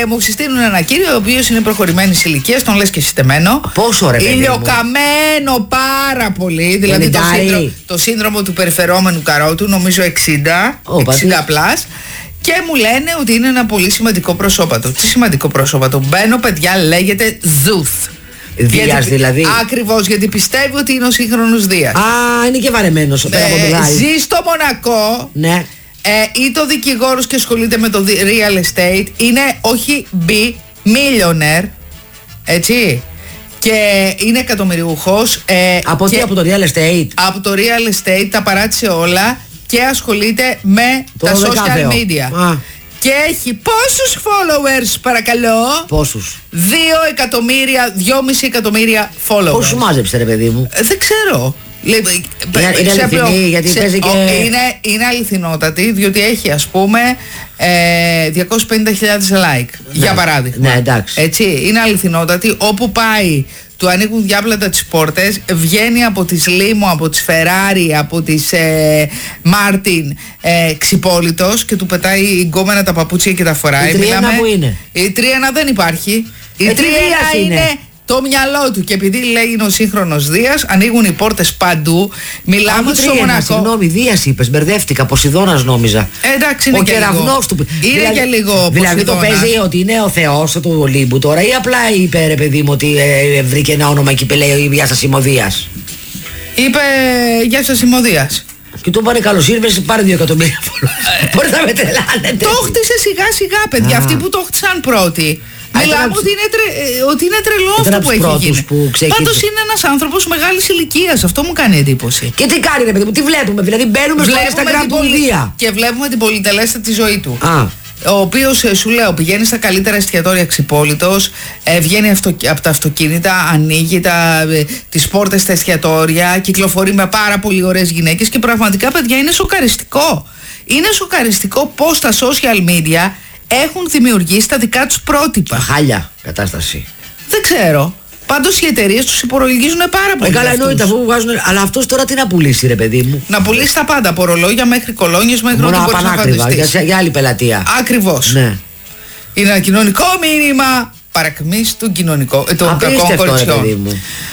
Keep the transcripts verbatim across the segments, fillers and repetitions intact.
μου συστήνουν ένα κύριο, ο οποίος είναι προχωρημένης ηλικίας, τον λες και συστεμένο. Πόσο ρε παιδί μου? Ηλιοκαμένο πάρα πολύ. Δηλαδή το σύνδρομο, το σύνδρομο του περιφερόμενου καρότου, νομίζω εξήντα, εξήντα πλάς. Και μου λένε ότι είναι ένα πολύ σημαντικό προσώπατο. Τι σημαντικό προσώπατο? Μπαίνω, παιδιά, λέγεται Ζουθ. Δίας δηλαδή. Ακριβώς, γιατί πιστεύει ότι είναι ο σύγχρονος Δίας. Α, είναι και βαρεμένος. Ε, ζει στο Μονακό. Ναι. Ε, είτε ο δικηγόρος και ασχολείται με το real estate. Είναι όχι B, millionaire. Έτσι. Και είναι εκατομμυριούχος. Ε, από τι, από το real estate? Από το real estate τα παράτησε όλα και ασχολείται με το τα social media. Α. Και έχει πόσους followers, παρακαλώ? Πόσους? Δύο εκατομμύρια, δυόμιση εκατομμύρια followers. Πόσους μάζεψε ρε παιδί μου? Ε, δεν ξέρω. Είναι, είναι αληθινή, γιατί σε, παίζει και... Είναι, είναι αληθινότατη, διότι έχει ας πούμε ε, διακόσιες πενήντα χιλιάδες like, ναι, για παράδειγμα. Ναι, εντάξει. Έτσι, είναι αληθινότατη, όπου πάει του ανοίγουν διάπλατα τις πόρτες, βγαίνει από τις Λίμο, από τις Φεράρι, από τις ε, Μάρτιν ε, ξυπόλυτος και του πετάει η γκόμενα τα παπούτσια και τα φοράει. Η Τριένα που είναι? Η Τριένα δεν υπάρχει. Η ε, Τριένα είναι... είναι το μυαλό του, και επειδή λέει είναι ο σύγχρονος Δίας, ανοίγουν οι πόρτες παντού. Μιλάμε Α, στο Μονακό. Συγγνώμη, Δίας είπες, μπερδεύτηκα. Ποσειδώνας νόμιζα. Ε, εντάξει, είναι ο και κεραυνός του. Είναι δηλαδή, και λίγο δηλαδή το παίζει ότι είναι ο Θεός του Ολύμπου τώρα, ή απλά είπε ρε παιδί μου ότι ε, βρήκε ένα όνομα και είπε λέει γεια σας είμαι ο Δίας? Είπε γεια σας είμαι ο Δίας. Και του πάνε καλώς ήρθες, πάρε δύο εκατομμύρια. Μπορεί να με τρελάνετε. Το χτίσε σιγά σιγά, παιδιά. Αυτοί που το χτίσαν πρώτοι. Μιλάμε ότι είναι, τρε, ότι είναι τρελό αυτό που έχει γίνει. Πάντως είναι ένας άνθρωπος μεγάλης ηλικίας. Αυτό μου κάνει εντύπωση. Και τι κάνει ρε παιδί μου, τι βλέπουμε? Δηλαδή μπαίνουμε στο Instagram του Δία και βλέπουμε την πολυτελέστα τη ζωή του. Α. Ο οποίος, σου λέω, πηγαίνει στα καλύτερα εστιατόρια ξυπόλυτος, ε, βγαίνει αυτο, από τα αυτοκίνητα, ανοίγει τα, ε, τις πόρτες στα εστιατόρια, κυκλοφορεί με πάρα πολύ ωραίες γυναίκες και πραγματικά, παιδιά, είναι σοκαριστικό. Είναι σοκαριστικό πως τα social media έχουν δημιουργήσει τα δικά τους πρότυπα. Χάλια κατάσταση. Δεν ξέρω. Πάντως οι εταιρείες τους υπολογίζουν πάρα πολύ. Ε, καλά, εννοείται αφού βγάζουν. Αλλά αυτός τώρα τι να πουλήσει, ρε παιδί μου? Να πουλήσει τα πάντα. Από ρολόγια μέχρι κολόνιες μέχρι ό,τι μπορείς να φανταστείς. Για, για άλλη πελατεία. Ακριβώς. Ναι. Είναι ένα κοινωνικό μήνυμα παρακμής των κοινωνικών των κακών κοριτσιών.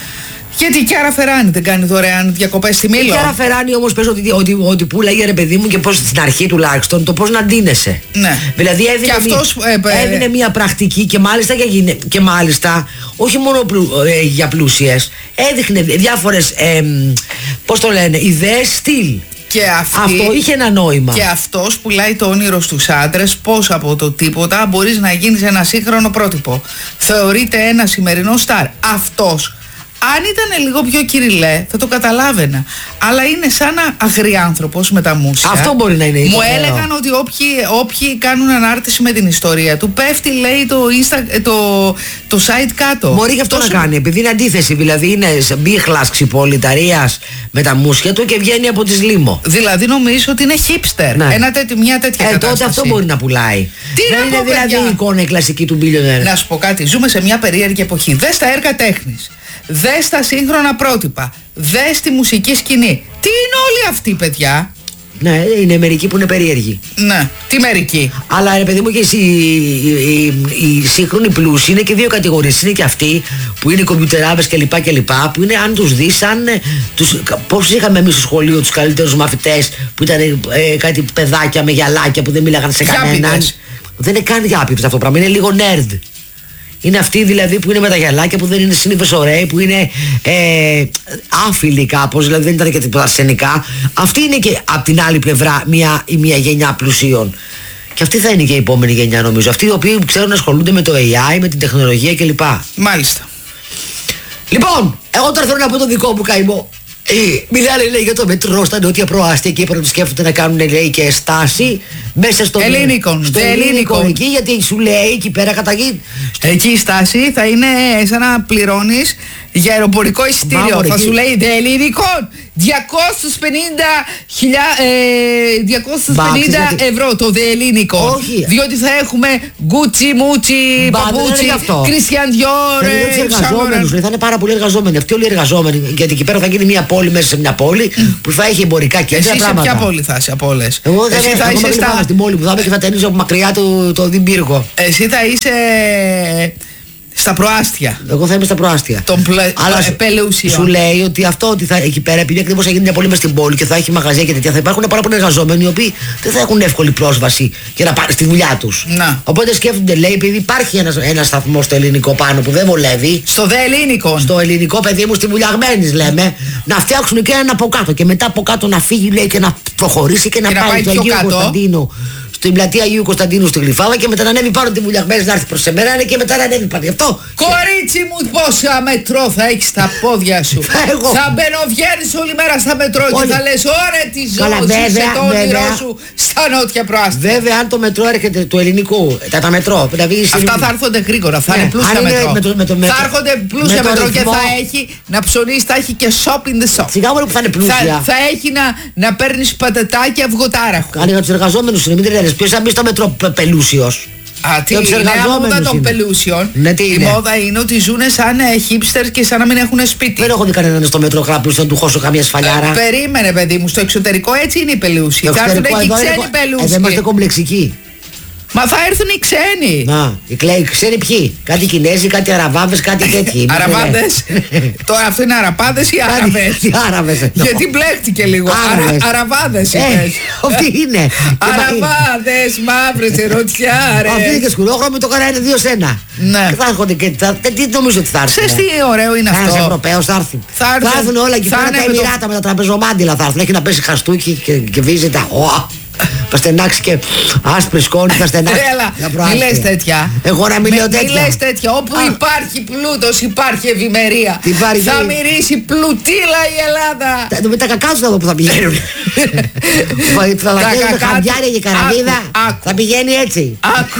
Γιατί η Κιάρα Φεράνι δεν κάνει δωρεάν διακοπές στη Μήλο? Η Κιάρα Φεράνι όμως πες ότι, ότι, ότι πουλάγε ρε παιδί μου και πώς στην αρχή τουλάχιστον το πώς να ντύνεσαι. Ναι. Δηλαδή έδινε, αυτός, μια, ε, έδινε μια πρακτική και μάλιστα, για γυναί... και μάλιστα όχι μόνο πλου, ε, για πλούσιες, έδειχνε διάφορες ε, πώς το λένε, ιδέες στυλ. Και αυτή, αυτό είχε ένα νόημα. Και αυτός πουλάει το όνειρο στους άντρες πως από το τίποτα μπορείς να γίνεις ένα σύγχρονο πρότυπο. Θεωρείται ένα σημερινό στάρ. Αυτός, αν ήταν λίγο πιο κυριλέ, θα το καταλάβαινα. Αλλά είναι σαν αγριάνθρωπος με τα μουσια. Αυτό μπορεί να είναι. Μου έλεγαν ότι όποιοι, όποιοι κάνουν ανάρτηση με την ιστορία του, πέφτει, λέει, το, Insta, το, το site κάτω. Μπορεί και αυτό Τόσο... να κάνει. Επειδή είναι αντίθεση. Δηλαδή είναι μπίχλας ξυπολιταρίας με τα μουσια του και βγαίνει από τη Λίμο. Δηλαδή νομίζω ότι είναι hipster. Ναι. Ένα τέτοι, μια τέτοια ε, κατάσταση. Τότε αυτό μπορεί να πουλάει. Τι δεν να είναι πω, δηλαδή παιδιά, η εικόνα η κλασική του billionaire. Να σου πω κάτι. Ζούμε σε μια περίεργη εποχή. Δες τα έργα τέχνης. Δες τα σύγχρονα πρότυπα. Δες τη μουσική σκηνή. Τι είναι όλοι αυτοί, παιδιά? Ναι, είναι μερικοί που είναι περίεργοι. Ναι, τι μερικοί? Αλλά ρε παιδί μου, και οι, οι, οι, οι σύγχρονοι πλούσιοι είναι και δύο κατηγορίες. Είναι και αυτοί που είναι κομπιουτεράδες κλπ. κλπ. Που είναι, αν τους δεις, σαν τους, πώς είχαμε εμείς στο σχολείο τους καλύτερους μαθητές που ήταν ε, κάτι παιδάκια με γυαλάκια που δεν μίλαγαν σε κανέναν. Δεν είναι καν γιάπηδες αυτό το πράγμα, είναι λίγο nerd. Είναι αυτοί δηλαδή που είναι με τα γυαλάκια, που δεν είναι συνήθως ωραίοι, που είναι ε, άφιλοι κάπως, δηλαδή δεν ήταν και τίποτα αρσενικά. Αυτή είναι και από την άλλη πλευρά μια, η μια γενιά πλουσίων. Και αυτή θα είναι και η επόμενη γενιά, νομίζω. Αυτοί οι οποίοι ξέρουν να ασχολούνται με το έι άι, με την τεχνολογία κλπ. Μάλιστα. Λοιπόν, εγώ τώρα θέλω να πω το δικό μου καημό. Μιλάνε, λέει, για το μετρό στα νότια προάστια και είπαν σκέφτονται να κάνουν, λέει, και στάση μέσα στο ελληνικό. Στο ελληνικό εκεί, γιατί σου λέει εκεί πέρα καταγεί. Εκεί η στάση θα είναι σαν να πληρώνεις για αεροπορικό εισιτήριο. Μάμο, Θα εκεί. σου λέει ελληνικών διακόσιες πενήντα ευρώ το δε ελληνικό. Όχι. Διότι θα έχουμε γκούτσι, μούτσι, Μπα, δεν είναι παπούτσι, γι' αυτό. Κριστιαν Διόρ. Θα είναι τους εργαζόμενους, θα είναι πάρα πολλοί εργαζόμενοι. Αυτοί όλοι οι εργαζόμενοι. Γιατί εκεί πέρα θα γίνει μια πόλη μέσα σε μια πόλη που θα έχει εμπορικά κέντρα. Εσύ σε πράγματα. ποια πόλη θα είσαι από όλες? Εγώ δεν Εσύ θα θα είσαι είμαι στα... στην πόλη που θα είμαι και θα ταινίζω από μακριά το, το Διμπύργο. Εσύ θα είσαι στα προάστια. Εγώ θα είμαι στα προάστια. Των πλε... Αλλά σου, επελεουσιών. σου λέει ότι αυτό ότι θα, εκεί πέρα, επειδή ακριβώς θα γίνει μια πόλη μες στην πόλη και θα έχει μαγαζιά και τέτοια, θα υπάρχουν πάρα πολλοί εργαζόμενοι οι οποίοι δεν θα έχουν εύκολη πρόσβαση για να πάνε στη δουλειά τους. Να. Οπότε σκέφτονται, λέει, επειδή υπάρχει ένας, ένας σταθμός στο ελληνικό πάνω που δεν βολεύει. Στο δε ελληνικό. Στο ελληνικό, παιδί μου, στη Βουλιαγμένης λέμε, να φτιάξουν και έναν από κάτω. Και μετά από κάτω να φύγει, λέει, και να προχωρήσει και, Και να, να πάει πάει στο πιο Αγίου κάτω. Κωνσταντίνου. Στην πλατεία Αγίου Κωνσταντίνου στη Γλυφάδα και μετά να ανέβει πάνω τη Βουλιαγμένη να έρθει προς εμένα και μετά να ανέβει πάνω. Γι' αυτό. Κορίτσι μου, πόσα μετρό θα έχεις στα πόδια σου. Εγώ. Θα μπαινοβγαίνεις όλη μέρα στα μετρό και Όλοι. θα λες ωραία τη Καλά, ζωή βέβαια, σε το όνειρό βέβαια. σου στα νότια προάστια. Βέβαια, αν το μετρό έρχεται του ελληνικού, τα, τα μετρό. Δηλαδή, Αυτά θα έρχονται γρήγορα, θα Ναι, είναι πλούσια αν είναι μετρό. με το- με το μετρό- Θα έρχονται πλούσια με το μετρό και ρυθμό. θα έχει να ψωνίσεις, θα έχει και shop in the shop. Σιγά μόνο που θα είναι πλούσια. Θα, θα έχει να, να παίρνεις πατατάκια αυγοτάραχου. Κάνει για του εργαζόμενου είναι, μην τρελαίνεις. Ποιος θα μπει στο μετρό πελούσιο. Α, τι Για τους είναι, η νέα μόδα εργαζόμενους των είναι. πελούσιων. Ναι, τι η είναι. μόδα είναι ότι ζουν σαν ε, hipsters και σαν να μην έχουν σπίτι. Δεν έχω δει κανέναν στο μετρό κραπούς να του χώσω καμία σφαλιάρα. Ε, περίμενε, παιδί μου, στο εξωτερικό έτσι είναι οι πελούσιοι. Το Θα έρθουν εξωτερικό εκεί εδώ είναι ξένοι κο- πελούσιοι. Εδώ είμαστε κομπλεξικοί. Μα θα έρθουν οι ξένοι. Να, οι κλαίοι ξένοι ποιοι. Κάτι Κινέζοι, κάτι Αραβάδες, κάτι τέτοιοι. Αραβάδες. Τώρα αυτό είναι Αραπάδες ή Άραβες? Τι Άραβες εννοώ. Γιατί μπλέχτηκε λίγο. Άραβες. Αρα, αραβάδες Ε, είπες. Αυτή είναι. Αραβάδες, μαύρες, ερωτιά, Αυτή είναι ρε. και σκουρόχρωμη, το κανένα είναι δύο σένα. Ναι. Και θα έρχονται και θα- τε- τι νομίζω ότι θα έρθουν. Ξέρεις τι ωραίο είναι Ένας αυτό? Ευρωπαίος θα έρθει. Θα έρθουν- Θα έρθουν όλα εκεί θα πέρα είναι τα με το- Εμμυράτα με τα τραπεζομάντιλα θα έρθουν. Έχει να πέσει χαστούκι και, και βίζεται. Ω, θα στενάξει και άσπρη σκόνη, θα στενάξει. Έλα, για μη προάστια. λες τέτοια. Εγώ να μην Μη- λέω Μη τέτοια. λες τέτοια. Όπου Α. υπάρχει πλούτος υπάρχει ευημερία. Τι υπάρχει? Θα μυρίσει πλουτίλα η Ελλάδα. Τα- Με τα κακά τους θα δω που θα πηγαίνουν. Θα λακεύουν κακά χαμπιάρια και του- καραβίδα. άκου, άκου. Θα πηγαίνει έτσι. Άκου.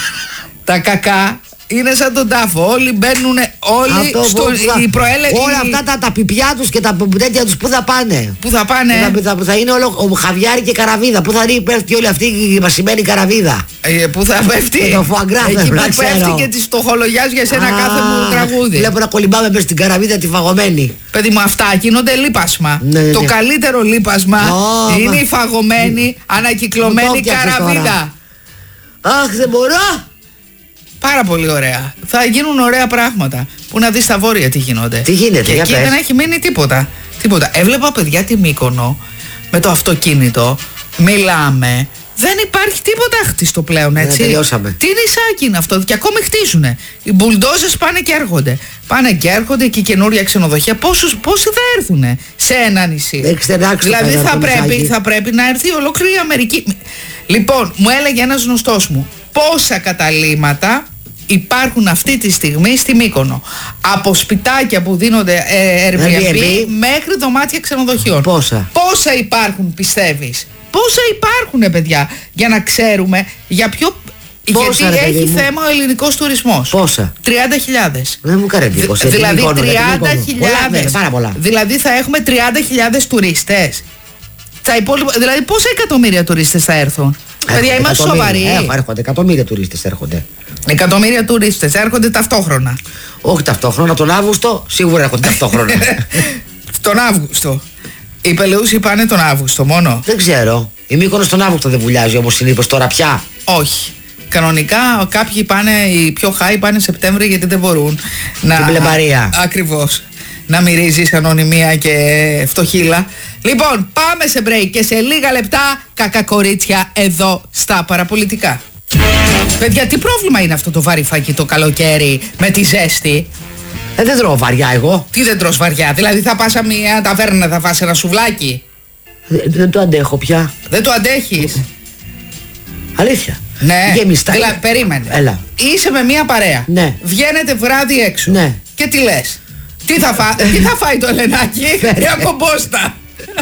Τα κακά είναι σαν τον τάφο. Όλοι μπαίνουν, όλοι Αυτό που- στο, που θα- η προέλε- όλα η- αυτά τα, τα πιπιά τους και τα τέτοια τους που θα πάνε. που θα πάνε. Θα, θα, θα είναι όλο ο χαβιάρι και καραβίδα. Πού θα πέφτει όλη αυτή η μασημένη καραβίδα. Ε, που θα πέφτει. Και το foie gras Εκεί πρέπει που να πέφτει ξέρω. και τη στοχολογιάς για σένα Α, κάθε μου τραγούδι. Βλέπω να κολυμπάμε μέσα στην καραβίδα τη φαγωμένη. Παιδί μου, αυτά γίνονται λίπασμα. Ναι, ναι, Το ναι. καλύτερο λίπασμα Ω, είναι μα- η φαγωμένη, Μου το ανακυκλωμένη φτιάξες καραβίδα. τώρα. Αχ, δεν μπορώ. Πάρα πολύ ωραία. Θα γίνουν ωραία πράγματα. Που να δεις στα βόρεια τι γίνονται. Τι γίνεται, και για εκεί πες. δεν έχει μείνει τίποτα. Τίποτα. Έβλεπα παιδιά τη Μύκονο με το αυτοκίνητο. Μιλάμε. Δεν υπάρχει τίποτα χτίστο πλέον, έτσι. τελειώσαμε. Τι νησάκι είναι αυτό, και ακόμη χτίζουνε. Οι μπουλντόζες πάνε και έρχονται. Πάνε και έρχονται και καινούρια ξενοδοχεία. Πόσους, πόσοι θα έρθουνε σε ένα νησί. Δεν ξενάξει το Δηλαδή παιδάκι θα το πρέπει, νησάκι. θα πρέπει να έρθει ολόκληρη η Αμερική. Λοιπόν, μου έλεγε ένας γνωστός μου πόσα καταλύματα υπάρχουν αυτή τη στιγμή στη Μύκονο. Από σπιτάκια που δίνονται ε, Airbnb Airbnb. μέχρι δωμάτια ξενοδοχείων. Πόσα? Πόσα υπάρχουν, πιστεύεις? Πόσα υπάρχουν, παιδιά, για να ξέρουμε για ποιο. Πόσα, γιατί ρε, παιδί έχει μου? θέμα ο ελληνικός τουρισμός. Πόσα? τριάντα χιλιάδες. Δεν μου κάνει εντύπωση. Δη- δηλαδή Τι Μύκονο, ρε, τι τριάντα Μύκονο. Πολλά, ναι, χιλιάδες. πάρα πολλά. Δηλαδή θα έχουμε τριάντα χιλιάδες τουρίστες. Τα υπόλοιπα, δηλαδή πόσα εκατομμύρια τουρίστες θα έρθουν? Παιδιά, είμαστε Εκατομμύρια. σοβαροί. Ε, έρχονται, εκατομμύρια τουρίστες έρχονται. Εκατομμύρια τουρίστες έρχονται ταυτόχρονα. Όχι ταυτόχρονα, τον Αύγουστο σίγουρα έρχονται ταυτόχρονα. Τον Αύγουστο. Οι Πελεούσοι πάνε τον Αύγουστο μόνο. Δεν ξέρω. Η Μύκονος τον Αύγουστο δεν βουλιάζει όπως συνήθως τώρα πια. Όχι. Κανονικά κάποιοι πάνε, οι πιο high πάνε Σεπτέμβρη γιατί δεν μπορούν να. Την πλεμπαρία. Ακριβώς. Να μυρίζεις ανωνυμία και φτωχύλα. Λοιπόν, πάμε σε break και σε λίγα λεπτά κακά κορίτσια εδώ στα παραπολιτικά. Παιδιά, τι πρόβλημα είναι αυτό το βαρυφάκι το καλοκαίρι με τη ζέστη? Ε, δεν τρώω βαριά εγώ. Τι δεν τρως βαριά? Δηλαδή θα πας σε μια ταβέρνα, θα φας ένα σουβλάκι? Δεν, δεν το αντέχω πια. Δεν το αντέχεις? Αλήθεια. Ναι. Γεμιστά. Δηλαδή, περίμενε. Έλα. Είσαι με μια παρέα. Ναι. Βγαίνετε βράδυ έξω. Ναι. Και τι λες? Τι θα, φά... τι θα φάει το Ελενάκι? Μια κομπόστα.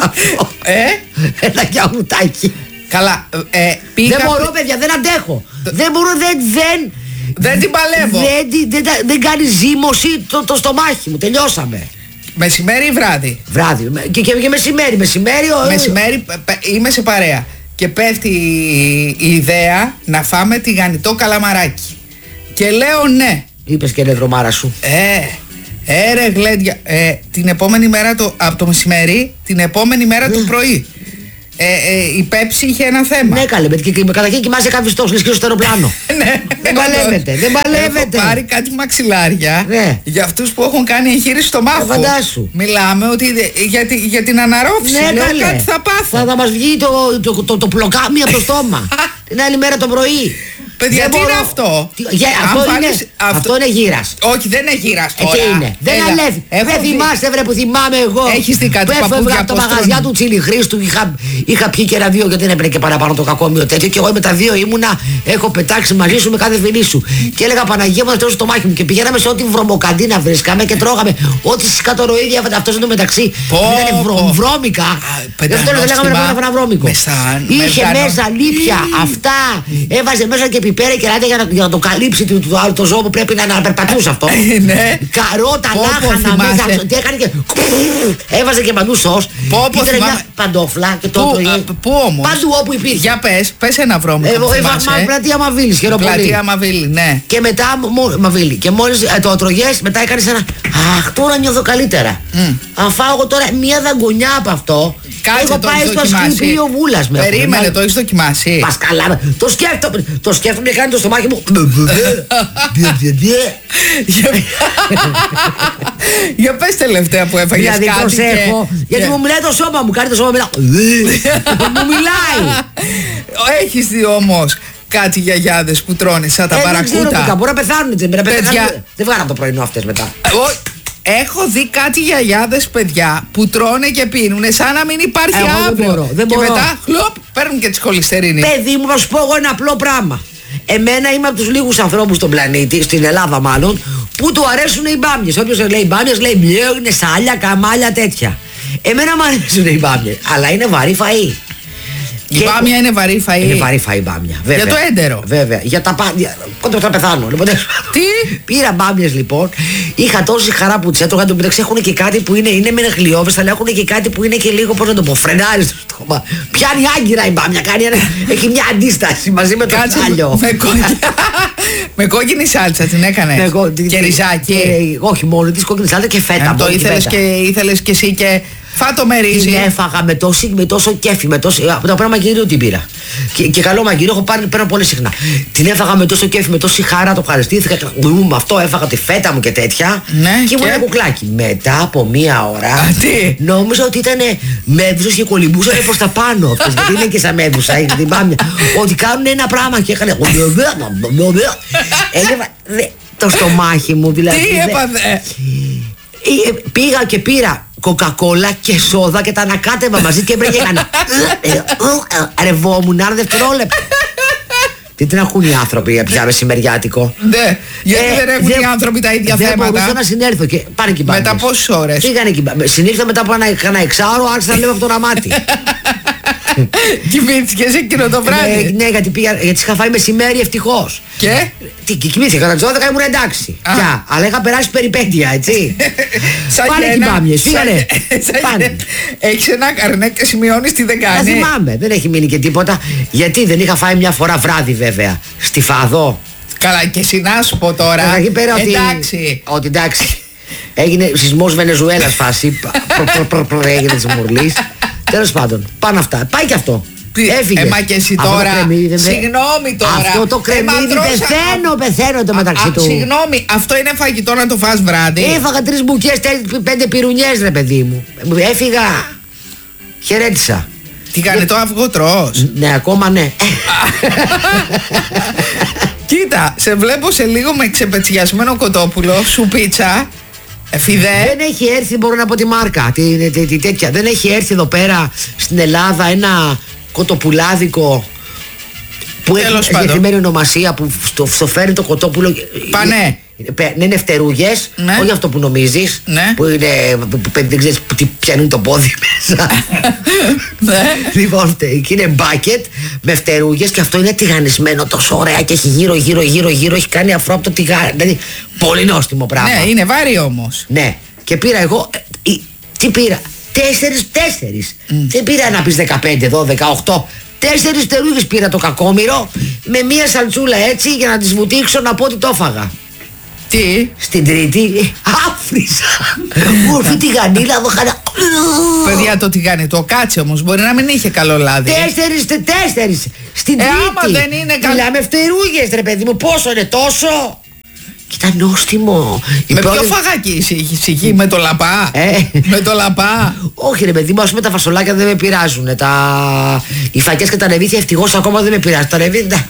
ε? Ένα γιαουτάκι. Καλά. Ε, πήγα... Δεν μπορώ, παιδιά, δεν αντέχω. Δεν μπορώ, δεν, δεν. Δεν την παλεύω. Δεν, δεν, δεν, δεν κάνει ζύμωση το, το στομάχι μου. Τελειώσαμε. Μεσημέρι ή βράδυ? Βράδυ. Και, και, και μεσημέρι. Μεσημέρι, ο... μεσημέρι είμαι σε παρέα. Και πέφτει η, η ιδέα να φάμε τηγανιτό καλαμαράκι. Και λέω ναι. Είπες και είναι δρομάρα σου. Ε, ε ρε γλέντια. Ε, την επόμενη μέρα το, από το μεσημέρι, την επόμενη μέρα το πρωί. Ε, ε, η Πέψη είχε ένα θέμα. Ναι, καλέ, και, και καταρχήν κοιμάσαι καβιστός, λες και στο αεροπλάνο. Ναι, δεν παλεύετε, δεν παλεύετε. Έχω πάρει κάτι μαξιλάρια, ναι, για αυτούς που έχουν κάνει εγχείρηση στο μάχο. Φαντάσου. Μιλάμε ότι για, τη, για την αναρρόφηση. Ναι, λέω, καλέ. κάτι θα πάθω. Θα, θα μας βγει το, το, το, το, το πλοκάμι από το στόμα. Την άλλη μέρα το πρωί. Παιδιά, τι είναι αυτό? Για, αυτό, είναι, αυτό... αυτό είναι γύρας. Όχι, δεν είναι γύρας τώρα. Ε, τι είναι? Δεν αλεύει. Δεν θυμάστε, βρε, που θυμάμαι εγώ. Έχεις δει κάτι παπούδια? Που έφευγα από τα μαγαζιά του Τσίλι Χρήστου. Είχα, είχα πιει και ένα δύο, γιατί δεν έπαιρνε και παραπάνω το κακόμοιο τέτοιο. Και εγώ με τα δύο ήμουνα, έχω πετάξει μαζί σου με κάθε φιλή σου. Και έλεγα Παναγία μου, να τρώσω το μάχη μου. Και πηγαίναμε σε ό,τι βρωμοκαντίνα βρίσκαμε και τρώγαμε. Ό,τι σκατοροίδια αυτό εν τω μεταξύ. Ήταν βρώμικα. Γι' αυτό λέγαμε ένα βρώμικο. Είχε μέσα λίπια αυτά. Έβαζε μέσα και πιπέρι και λάδια για να, για να το καλύψει το, το, το, το ζώο που πρέπει να, να περπατούσε αυτό. Ναι. Καρότα, λάχανα μέσα. Τι έκανε και. Έβαζε και παντού σως. Ήτανε μια παντόφλα και το έτρωγε. Πού όμως? Παντού όπου υπήρχε. Για πες, πες ένα βρώμικο. Ε, πλατεία Μαβίλης, χαιροπολί. Πλατεία Μαβίλη, ναι. Και μετά, Μαβίλη. Και μόλις ε, το τρωγές, μετά έκανες ένα. Αχ, τώρα νιώθω καλύτερα. Mm. Αν φάω εγώ τώρα μια δαγκονιά από αυτό. Κάτσε, έχω πάει στο Ασκληπείο Βούλας με. Περίμενε, το έχεις δοκιμάσει? Πας καλά. Το σκέφτομαι. Το σκέφτομαι και κάνει το στομάχι μου. Για πες τελευταία που έφαγες κάτι. Δηλαδή προσέχω. Γιατί μου μιλάει το σώμα μου. Κάνει το σώμα μιλάω. Μου μιλάει. Έχεις δει όμως κάτι γιαγιάδες που τρώνε σαν τα παρακούτα? Δεν ξέρω τι, μπορεί να πεθάνουν. Δεν βγάλαν το πρωινό αυτές μετά. Έχω δει κάτι γιαγιάδες, παιδιά, που τρώνε και πίνουνε σαν να μην υπάρχει αύριο. Δεν μπορώ, δεν και μπορώ. μετά χλοπ, παίρνουν και τη χολυστερίνη. Παιδί μου, να σου πω εγώ ένα απλό πράγμα. Εμένα είμαι από τους λίγους ανθρώπους στον πλανήτη, στην Ελλάδα μάλλον, που του αρέσουν οι μπάμιες. Όποιος λέει μπάμιες λέει μπλέγνε, σάλια, καμάλια, τέτοια. Εμένα μου αρέσουν οι μπάμιες, αλλά είναι βαρύ φαΐ. Η και μπάμια είναι βαρύ φαΐ. Είναι βαρύ φαΐ μπάμια. Βέβαια. Για το έντερο. Βέβαια. Για τα πάντα. Πότε θα πεθάνω. Λοιπόν, τι? Πήρα μπάμιες λοιπόν. Είχα τόση χαρά που τις έτρωγα. Εν τω μεταξύ έχουν και κάτι που είναι, είναι μεν γλιώβες, αλλά έχουν και κάτι που είναι και λίγο, πώς να το πω, φρενάρι στο στόμα. Πιάνει άγκυρα η μπάμια. Κάνει ένα, έχει μια αντίσταση μαζί με το τσάλιο. Με, κόκκι... με κόκκινη σάλτσα την έκανε. Με κο... Και ριζάκι. Και... όχι μόνο τη κόκκινη σάλτσα και φέτα. Ε, το ήθελες και, ήθελες και εσύ και. Φάτο με ρύζι. Την έφαγα με τόσο, με τόσο κέφι, με τόσο, από το πράγμα μαγειρίο την πήρα. Και, και καλό μαγειρίο έχω πάρει πέρα πολύ συχνά. Την έφαγα με τόσο κέφι, με τόση χαρά, το ευχαριστήθηκα. Με αυτό έφαγα τη φέτα μου και τέτοια. Ναι, και ήμουν ένα κουκλάκι. Μετά από μία ώρα. Α, τι? Νόμιζα ότι ήταν μέδουσες και κολυμπούσαν προς τα πάνω. Αυτές, γιατί είναι και σαν μέδουσα, έχει την πάμια. Ότι κάνουν ένα πράγμα και έκανε. Έλεγα το στομάχι μου δηλαδή. Τι έπαθε? Πήγα και πήρα κοκακόλα και σόδα και τα ανακάτευα μαζί και έπρεπε και έκανα. Ρευόμουν ένα δευτερόλεπτο. Τι την ακούν οι άνθρωποι πια μεσημεριάτικο? Ναι, γιατί δεν έχουν οι άνθρωποι τα ίδια θέματα. Δεν μπορούσα να συνέλθω και πάνε εκεί μπάμιες. Μετά πόσες ώρες? Πήγανε εκεί μπάμιες. Συνήλθα μετά από ένα εξάωρο, άρχισα να λέω από το ραμάτι. Κοιμήθηκες εκείνο το βράδυ? Ναι, γιατί είχα φάει μεσημέρι ευτυχώς. Και? Τι, κοιμήθηκα κατά τις δώδεκα, ήμουν εντάξει. Πια, αλλά είχα περάσει περιπέτεια, έτσι. Πάνε εκεί μπάμιες, φύγανε. Έχεις ένα καρνέ και σημειώνεις τι δεν κάνει? Δεν θυμάμαι, δεν έχει μείνει και τίποτα. Γιατί δεν είχα φάει μια φορά βράδυ βέβαια, στη Φαδό. Καλά, και εσύ να σου πω τώρα. Εντάξει. Ότι εντάξει. Έγινε σεισμός Βενεζουέλας φάση. Έγινε της Μουρλής. Τέλος πάντων, πάνε αυτά. Πάει και αυτό. Έφυγε. Ε, μα και εσύ τώρα. Κρεμμύδι, συγγνώμη τώρα. Αυτό το κρεμμύδι πεθαίνω, πεθαίνω το μεταξύ του. Συγγνώμη, αυτό είναι φαγητό να το φας βράδυ? Έφαγα τρεις μπουκιές, πέντε πυρουνιές ρε παιδί μου. Έφυγα. Χαιρέτησα. Τι κάνει το αυγό τρως? Ναι, ακόμα ναι. Κοίτα, σε βλέπω σε λίγο με ξεπετσιασμένο κοτόπουλο, σου πίτσα. Φιδέ. Δεν έχει έρθει, μπορώ να πω τη μάρκα, τη, τη, τη, τέτοια. Δεν έχει έρθει εδώ πέρα στην Ελλάδα ένα κοτοπουλάδικο που έχει συγκεκριμένη ονομασία που στο, στο φέρνει το κοτόπουλο. Πανέ. Ναι, είναι φτερούγες, ναι. Όχι αυτό που νομίζεις, ναι. Που είναι, που, που, δεν ξέρεις τι πιάνουν το πόδι μέσα. Ναι. Λοιπόν, εκεί είναι μπάκετ με φτερούγες και αυτό είναι τηγανισμένο τόσο ωραία και έχει γύρω γύρω γύρω γύρω, έχει κάνει αφρό από το τηγάνι, δηλαδή πολύ νόστιμο πράγμα. Ναι, είναι βάρη όμως. Ναι, και πήρα εγώ, ε, ε, τι πήρα, τέσσερις, τέσσερις, mm. δεν πήρα να πεις δεκαπέντε, δώδεκα, οκτώ. Τέσσερις φτερούγες πήρα το κακόμοιρο με μία σαλτσούλα έτσι για να τις βουτήξω να πω ότι το έφαγα. Τι? Στην Τρίτη άφρισα. Μορφή τηγανίλα εδώ χάνα. Παιδιά, το τηγάνι το κάτσε όμως, μπορεί να μην είχε καλό λάδι. Τέσσερις, τέσσερις. Στην ε, Τρίτη. Άμα δεν είναι καλό. Μιλάμε φτερούγες ρε παιδί μου, πόσο είναι τόσο. Και ήταν νόστιμο. Με πρώτη... ποιο φαγάκι είσαι εκεί, με το λαπά? Ε. Με το λαπά. Όχι ρε παιδί μου, ας πούμε τα φασολάκια δεν με πειράζουν. Τα... Οι φακές και τα νεβίθια ευτυχώς ακόμα δεν με πειράζουν. Τα νεβίθια,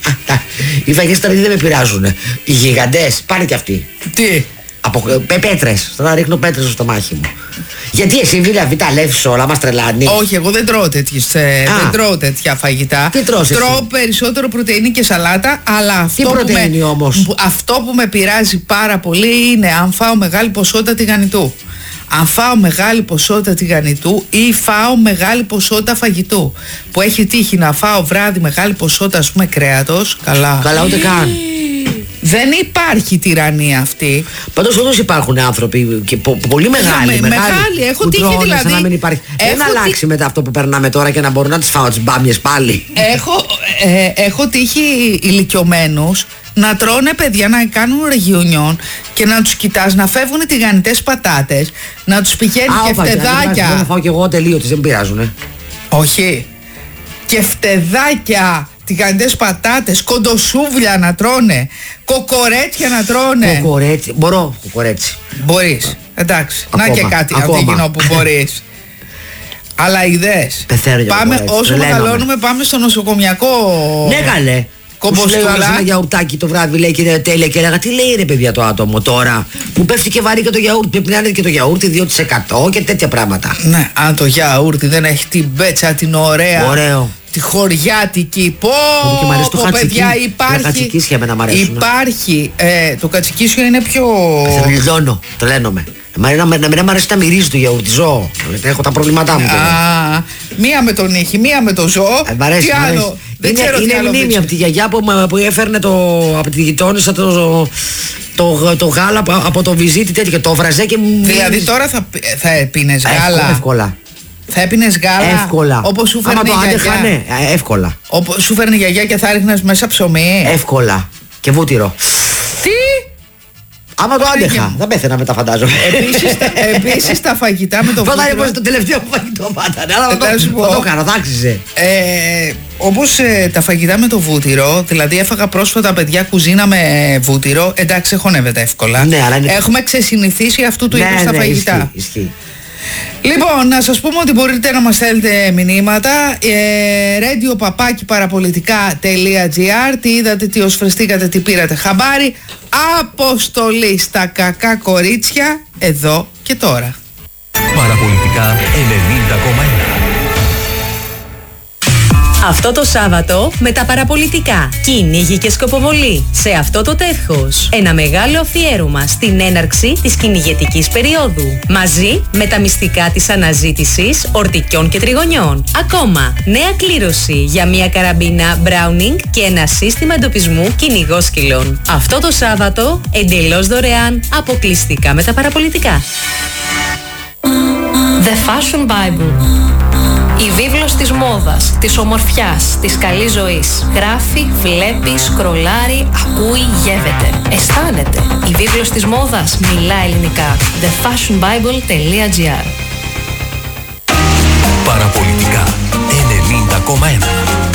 οι φακές και τα νεβίθια δεν με πειράζουν. Οι γιγαντές, πάνε κι αυτοί. Τι? Από ε, πέτρες, θα ρίχνω πέτρες στο στομάχι μου. Γιατί εσύ δηλαδή τα λεύσεις όλα, μας τρελάνει? Όχι, εγώ δεν τρώω τέτοιες, ε, δεν τρώω τέτοια φαγητά. Τι τρως εσύ? Τρώω περισσότερο πρωτεΐνη και σαλάτα, αλλά αυτό, τι που πρωτεΐνη με, όμως? που, αυτό που με πειράζει πάρα πολύ είναι αν φάω μεγάλη ποσότητα τηγανιτού. Αν φάω μεγάλη ποσότητα τηγανιτού ή φάω μεγάλη ποσότητα φαγητού. Που έχει τύχει να φάω βράδυ μεγάλη ποσότητα, ας πούμε, κρέατος. Καλά. Καλά, ούτε καν. Δεν υπάρχει τυραννία αυτή. Πάντως όντως υπάρχουν άνθρωποι και πο, πολύ μεγάλοι. Με, μεγάλοι, μεγάλοι. Έχω τύχει δηλαδή. Να μην υπάρχει. Δεν αλλάξει τι... μετά αυτό που περνάμε τώρα και να μπορώ να τις φάω τις μπάμιες πάλι. Έχω, ε, έχω τύχει ηλικιωμένους να τρώνε παιδιά, να κάνουν ρεγιουνιόν και να τους κοιτάς να φεύγουν οι τηγανιτές πατάτες, να τους πηγαίνει και φτεδάκια. Δεν θα φάω κι εγώ τελείωτες, δεν πειράζουνε. Όχι. Και φτεδάκια, τηγανιτές πατάτες, κοντοσούβλια να τρώνε, κοκορέτσια να τρώνε. Κοκορέτσι, μπορώ κοκορέτσι. Μπορείς, εντάξει. Ακόμα, να και κάτι αντίγυνο που μπορείς. Αλλά ιδέες. Πάμε, όσο μεγαλώνουμε πάμε στο νοσοκομιακό. Ναι καλέ. Κομποστούλα. Ένα γιαουρτάκι το βράδυ λέει και είναι τέλεια και έλεγα τι λέει ρε παιδιά το άτομο τώρα που πέφτει και βαρύ και το γιαούρτι, πρέπει να είναι και το γιαούρτι δύο τοις εκατό και τέτοια πράγματα. Ναι, αν το γιαούρτι δεν έχει την πέτσα την ωραία. Ωραίο. Τη χωριάτικη. Πω, πω, πω παιδιά, υπάρχει. Υπάρχει. Ε, το κατσικίσιο είναι πιο. Θερμιδώνω, τρελαίνομαι. Να μην μ' αρέσει να μυρίζει το γιαούρτι, ζώο. Έχω τα προβλήματά μου. Α, μία με τον ήχη, μία με το ζώο. Ε, μ' αρέσει, τι μ' αρέσει. άλλο. Δεν είναι ξέρω είναι μνήμη από τη γιαγιά που, που έφερνε το, από τη γειτόνισσα το, το, το, το γάλα από, από το βυζίτι τέτοιο και το βραζέ και μου. Δηλαδή τώρα θα, θα πίνεις γάλα. Εύκολα. Θα έπινες γάλα. Εύκολα. Όπως σου φέρνει η γιαγιά. Ναι, εύκολα. Όπως σου φέρνει η γιαγιά και θα ρίχνες μέσα ψωμί. Εύκολα. Και βούτυρο. Τι? Άμα το άντεχα, θα πέθαινα μετά φαντάζομαι. Επίσης, επίσης τα φαγητά με το βούτυρο. Πρώτα είναι το τελευταίο φαγητό πάντα. Αλλά το έκανα, θα άξιζε. Όπως ε, τα φαγητά με το βούτυρο, δηλαδή έφαγα πρόσφατα παιδιά κουζίνα με βούτυρο. Εντάξει, χωνεύεται εύκολα. Ναι, αλλά είναι... Έχουμε ξεσυνηθίσει αυτού του ναι, είδους ναι, τα φαγητά. Ισχύει, ισχύει. Λοιπόν, να σας πούμε ότι μπορείτε να μας στέλνετε μηνύματα ε, radio παπάκι παραπολιτικά τελεία τζι άρ. Τι είδατε, τι οσφρεστήκατε, τι πήρατε χαμπάρι. Αποστολή στα κακά κορίτσια εδώ και τώρα. Παραπολιτικά ενενήντα κόμμα ένα. Αυτό το Σάββατο με τα παραπολιτικά, κυνήγι και σκοποβολή σε αυτό το τεύχος. Ένα μεγάλο αφιέρωμα στην έναρξη της κυνηγετικής περίοδου. Μαζί με τα μυστικά της αναζήτησης ορτικιών και τριγωνιών. Ακόμα, νέα κλήρωση για μια καραμπίνα Browning και ένα σύστημα εντοπισμού κυνηγόσκυλων. Αυτό το Σάββατο, εντελώς δωρεάν, αποκλειστικά με τα παραπολιτικά. The Fashion Bible. Η βίβλος της μόδας, της ομορφιάς, της καλής ζωής. Γράφει, βλέπει, σκρολάρει, ακούει, γεύεται. Αισθάνεται. Η βίβλος της μόδας μιλά ελληνικά. the fashion bible τελεία τζι άρ. Παραπολιτικά ενενήντα κόμμα ένα.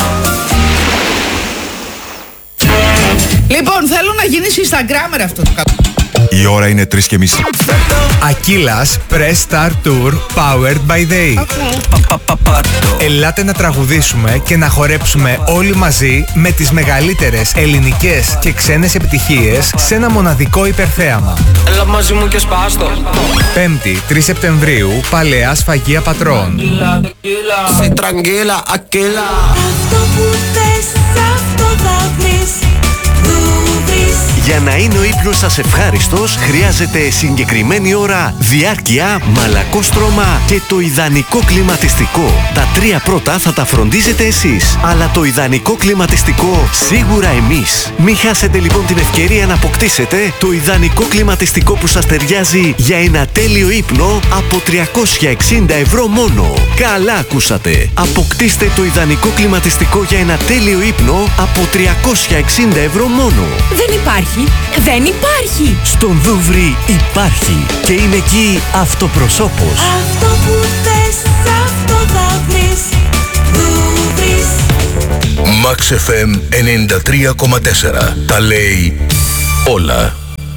Λοιπόν, θέλω να γίνεις Instagrammer αυτό το κάτω. Η ώρα είναι τρεις και μισή. Ακύλας Press Star Tour Powered by Day. Okay. Ελάτε να τραγουδήσουμε και να χορέψουμε όλοι μαζί με τις μεγαλύτερες ελληνικές και ξένες επιτυχίες σε ένα μοναδικό υπερθέαμα. Έλα μαζί μου και σπάστο. Πέμπτη, τρεις Σεπτεμβρίου, Παλαιά Σφαγεία Πατρών. Tranquila, Aquila. Αυτό που θες, αυτό Για να είναι ο ύπνος σας ευχάριστος, χρειάζεται συγκεκριμένη ώρα, διάρκεια, μαλακόστρωμα και το ιδανικό κλιματιστικό. Τα τρία πρώτα θα τα φροντίζετε εσείς, αλλά το ιδανικό κλιματιστικό σίγουρα εμείς. Μην χάσετε λοιπόν την ευκαιρία να αποκτήσετε το ιδανικό κλιματιστικό που σας ταιριάζει για ένα τέλειο ύπνο από τριακόσια εξήντα ευρώ μόνο. Καλά ακούσατε! Αποκτήστε το ιδανικό κλιματιστικό για ένα τέλειο ύπνο από τριακόσια εξήντα ευρώ μόνο. Δεν υπάρχει! Δεν υπάρχει! Στον Δούβρι υπάρχει και είναι εκεί αυτοπροσώπος. Αυτό που θες, αυτό θα βρεις. Δούβρις. Max εφ εμ ενενήντα τρία κόμμα τέσσερα. Τα λέει όλα.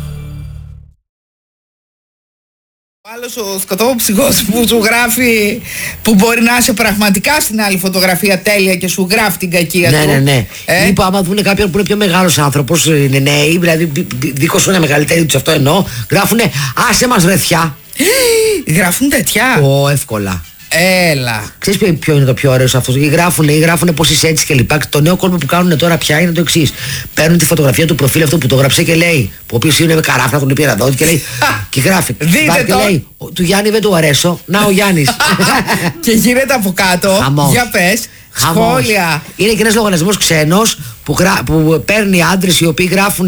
Άλλος ο σκοτώψυχος που σου γράφει, που μπορεί να είσαι πραγματικά στην άλλη φωτογραφία τέλεια και σου γράφει την κακία ναι, του. Ναι, ναι, ναι. Ε? Είπα, άμα δουν κάποιον που είναι πιο μεγάλος άνθρωπος, είναι νέοι, δηλαδή δίκως είναι μεγαλύτεροι τους, αυτό εννοώ, γράφουνε άσε μας ρεθιά. Γράφουν τέτοια. Ω, εύκολα. Έλα. Ξέρεις ποιο, ποιο είναι το πιο ωραίο σε αυτό? Ή γράφουνε, ή γράφουνε πως είσαι έτσι και λοιπά. Το νέο κόλπο που κάνουν τώρα πια είναι το εξής. Παίρνουν τη φωτογραφία του προφίλ αυτό που το γράψε και λέει, που ο οποίος είναι με καράφνα, τον πήρα εδώ και λέει, και γράφει. Δείτε και το. λέει, του Γιάννη δεν του αρέσω. Να ο Γιάννης. Και γίνεται από κάτω. Χαμός. Για πες. Χαμός. Σχόλια. Είναι και ένας λογαριασμός ξένος που, γρα... που παίρνει άντρες οι οποίοι γράφουν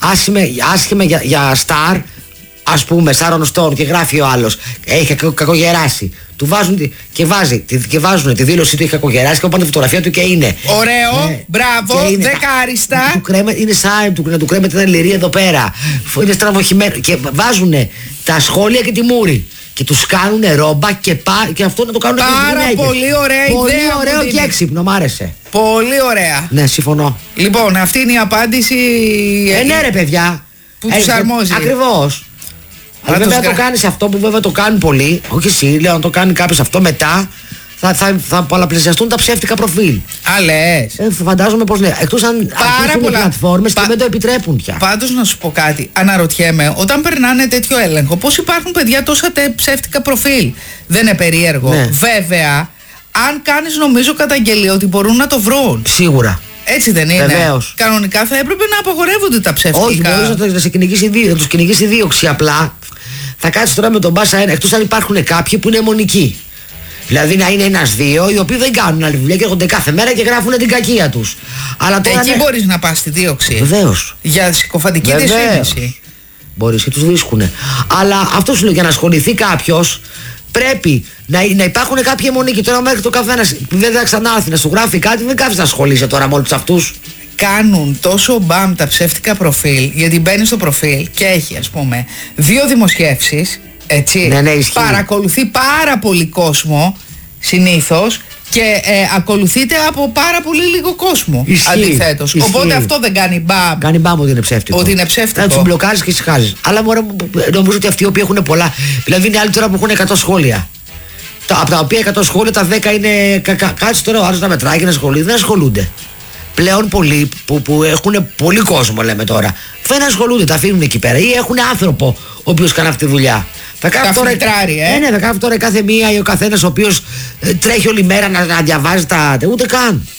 άσχημα για, για star, ας πούμε, Sharon Stone, και γράφει ο άλλος έχει κακο, κακογεράσει. Του βάζουν τη, και, βάζει, τη, και βάζουν τη δήλωσή του έχει κακογεράσει και πάνε τη φωτογραφία του και είναι. Ωραίο, ε, μπράβο, είναι, δεκάριστα. Του κρέμε, είναι σαν του, να του κρέμεται την λυρία εδώ πέρα. Είναι στραβοχημένο. Και βάζουν τα σχόλια και τη μούρη. Και τους κάνουν ρόμπα και, πά, και αυτό να το κάνουν. Πάρα πολύ ωραία πολύ ιδέα. Πολύ ωραίο και έξυπνο, μ' άρεσε. Πολύ ωραία. Ναι, συμφωνώ. Λοιπόν, αυτή είναι η απάντηση. Ε, ναι, ρε παιδιά. Που τους αρμόζει. Ακριβώς. Αλλά βέβαια γρα... το κάνεις αυτό που βέβαια το κάνουν πολλοί. Όχι εσύ, λέω να το κάνει κάποιος αυτό μετά. Θα, θα, θα πολλαπλασιαστούν τα ψεύτικα προφίλ. Α, λες. Ε, φαντάζομαι πως λέει. Εκτός αν αρχίσουν οι πλατφόρμες Πα... και δεν το επιτρέπουν πια. Πάντως να σου πω κάτι. Αναρωτιέμαι, όταν περνάνε τέτοιο έλεγχο, πώς υπάρχουν παιδιά τόσα τε ψεύτικα προφίλ? Δεν είναι περίεργο? Ναι. Βέβαια, αν κάνεις νομίζω καταγγελία ότι μπορούν να το βρουν. Σίγουρα. Έτσι δεν είναι? Βεβαίως. Κανονικά θα έπρεπε να απαγορεύονται τα ψεύτικα. Όχι, μπορείς να, το, να, σε κυνηγήσει, να τους κυνηγήσει δίωξη απλά. Θα κάτσεις τώρα με τον Μπάσα ένα, εκτός αν υπάρχουν κάποιοι που είναι αιμονικοί. Δηλαδή να είναι ένας-δύο οι οποίοι δεν κάνουν άλλη δουλειά και έρχονται κάθε μέρα και γράφουν την κακία τους. Αλλά τώρα εκεί ναι, μπορείς να πας στη δίωξη. Βεβαίως. Για συκοφαντική δυσφήμιση. Μπορείς και τους βρίσκουνε. Αλλά αυτό σου λέω, για να ασχοληθεί κάποιος πρέπει να, να υπάρχουν κάποιοι αιμονικοί. Τώρα μέχρι το καθένας δεν θα ξανάρθει να σου γράφει κάτι, δεν κάθεσαι να ασχολείσαι τώρα με όλους αυτούς. Κάνουν τόσο μπαμ τα ψεύτικα προφίλ, γιατί μπαίνει στο προφίλ και έχει, ας πούμε, δύο δημοσιεύσεις, έτσι, ναι, ναι, παρακολουθεί πάρα πολύ κόσμο συνήθως και ε, ακολουθείται από πάρα πολύ λίγο κόσμο. Αντιθέτως. Οπότε αυτό δεν κάνει μπαμ. Κάνει μπαμ ότι είναι ψεύτικο. Ότι είναι ψεύτικο. Να τους μπλοκάρεις και ησυχάζεις. Αλλά μωρέ, νομίζω ότι αυτοί οι οποίοι έχουν πολλά. Δηλαδή είναι άλλοι τώρα που έχουν εκατό σχόλια. Τα, από τα οποία εκατό σχόλια τα δέκα είναι. Κα, κα, κάτσε τώρα ο άλλος να μετράει και να ασχολείται. Δεν ασχολούνται. Πλέον πολλοί που, που έχουν πολύ κόσμο, λέμε τώρα, δεν ασχολούνται, τα αφήνουν εκεί πέρα ή έχουν άνθρωπο ο οποίος κάνει αυτή τη δουλειά. Θα κάνει τώρα, φιλτράρει, ε. ναι, ναι, θα κάνει τώρα κάθε μία ή ο καθένας ο οποίος ε, τρέχει όλη μέρα να, να διαβάζει τα. Ούτε καν.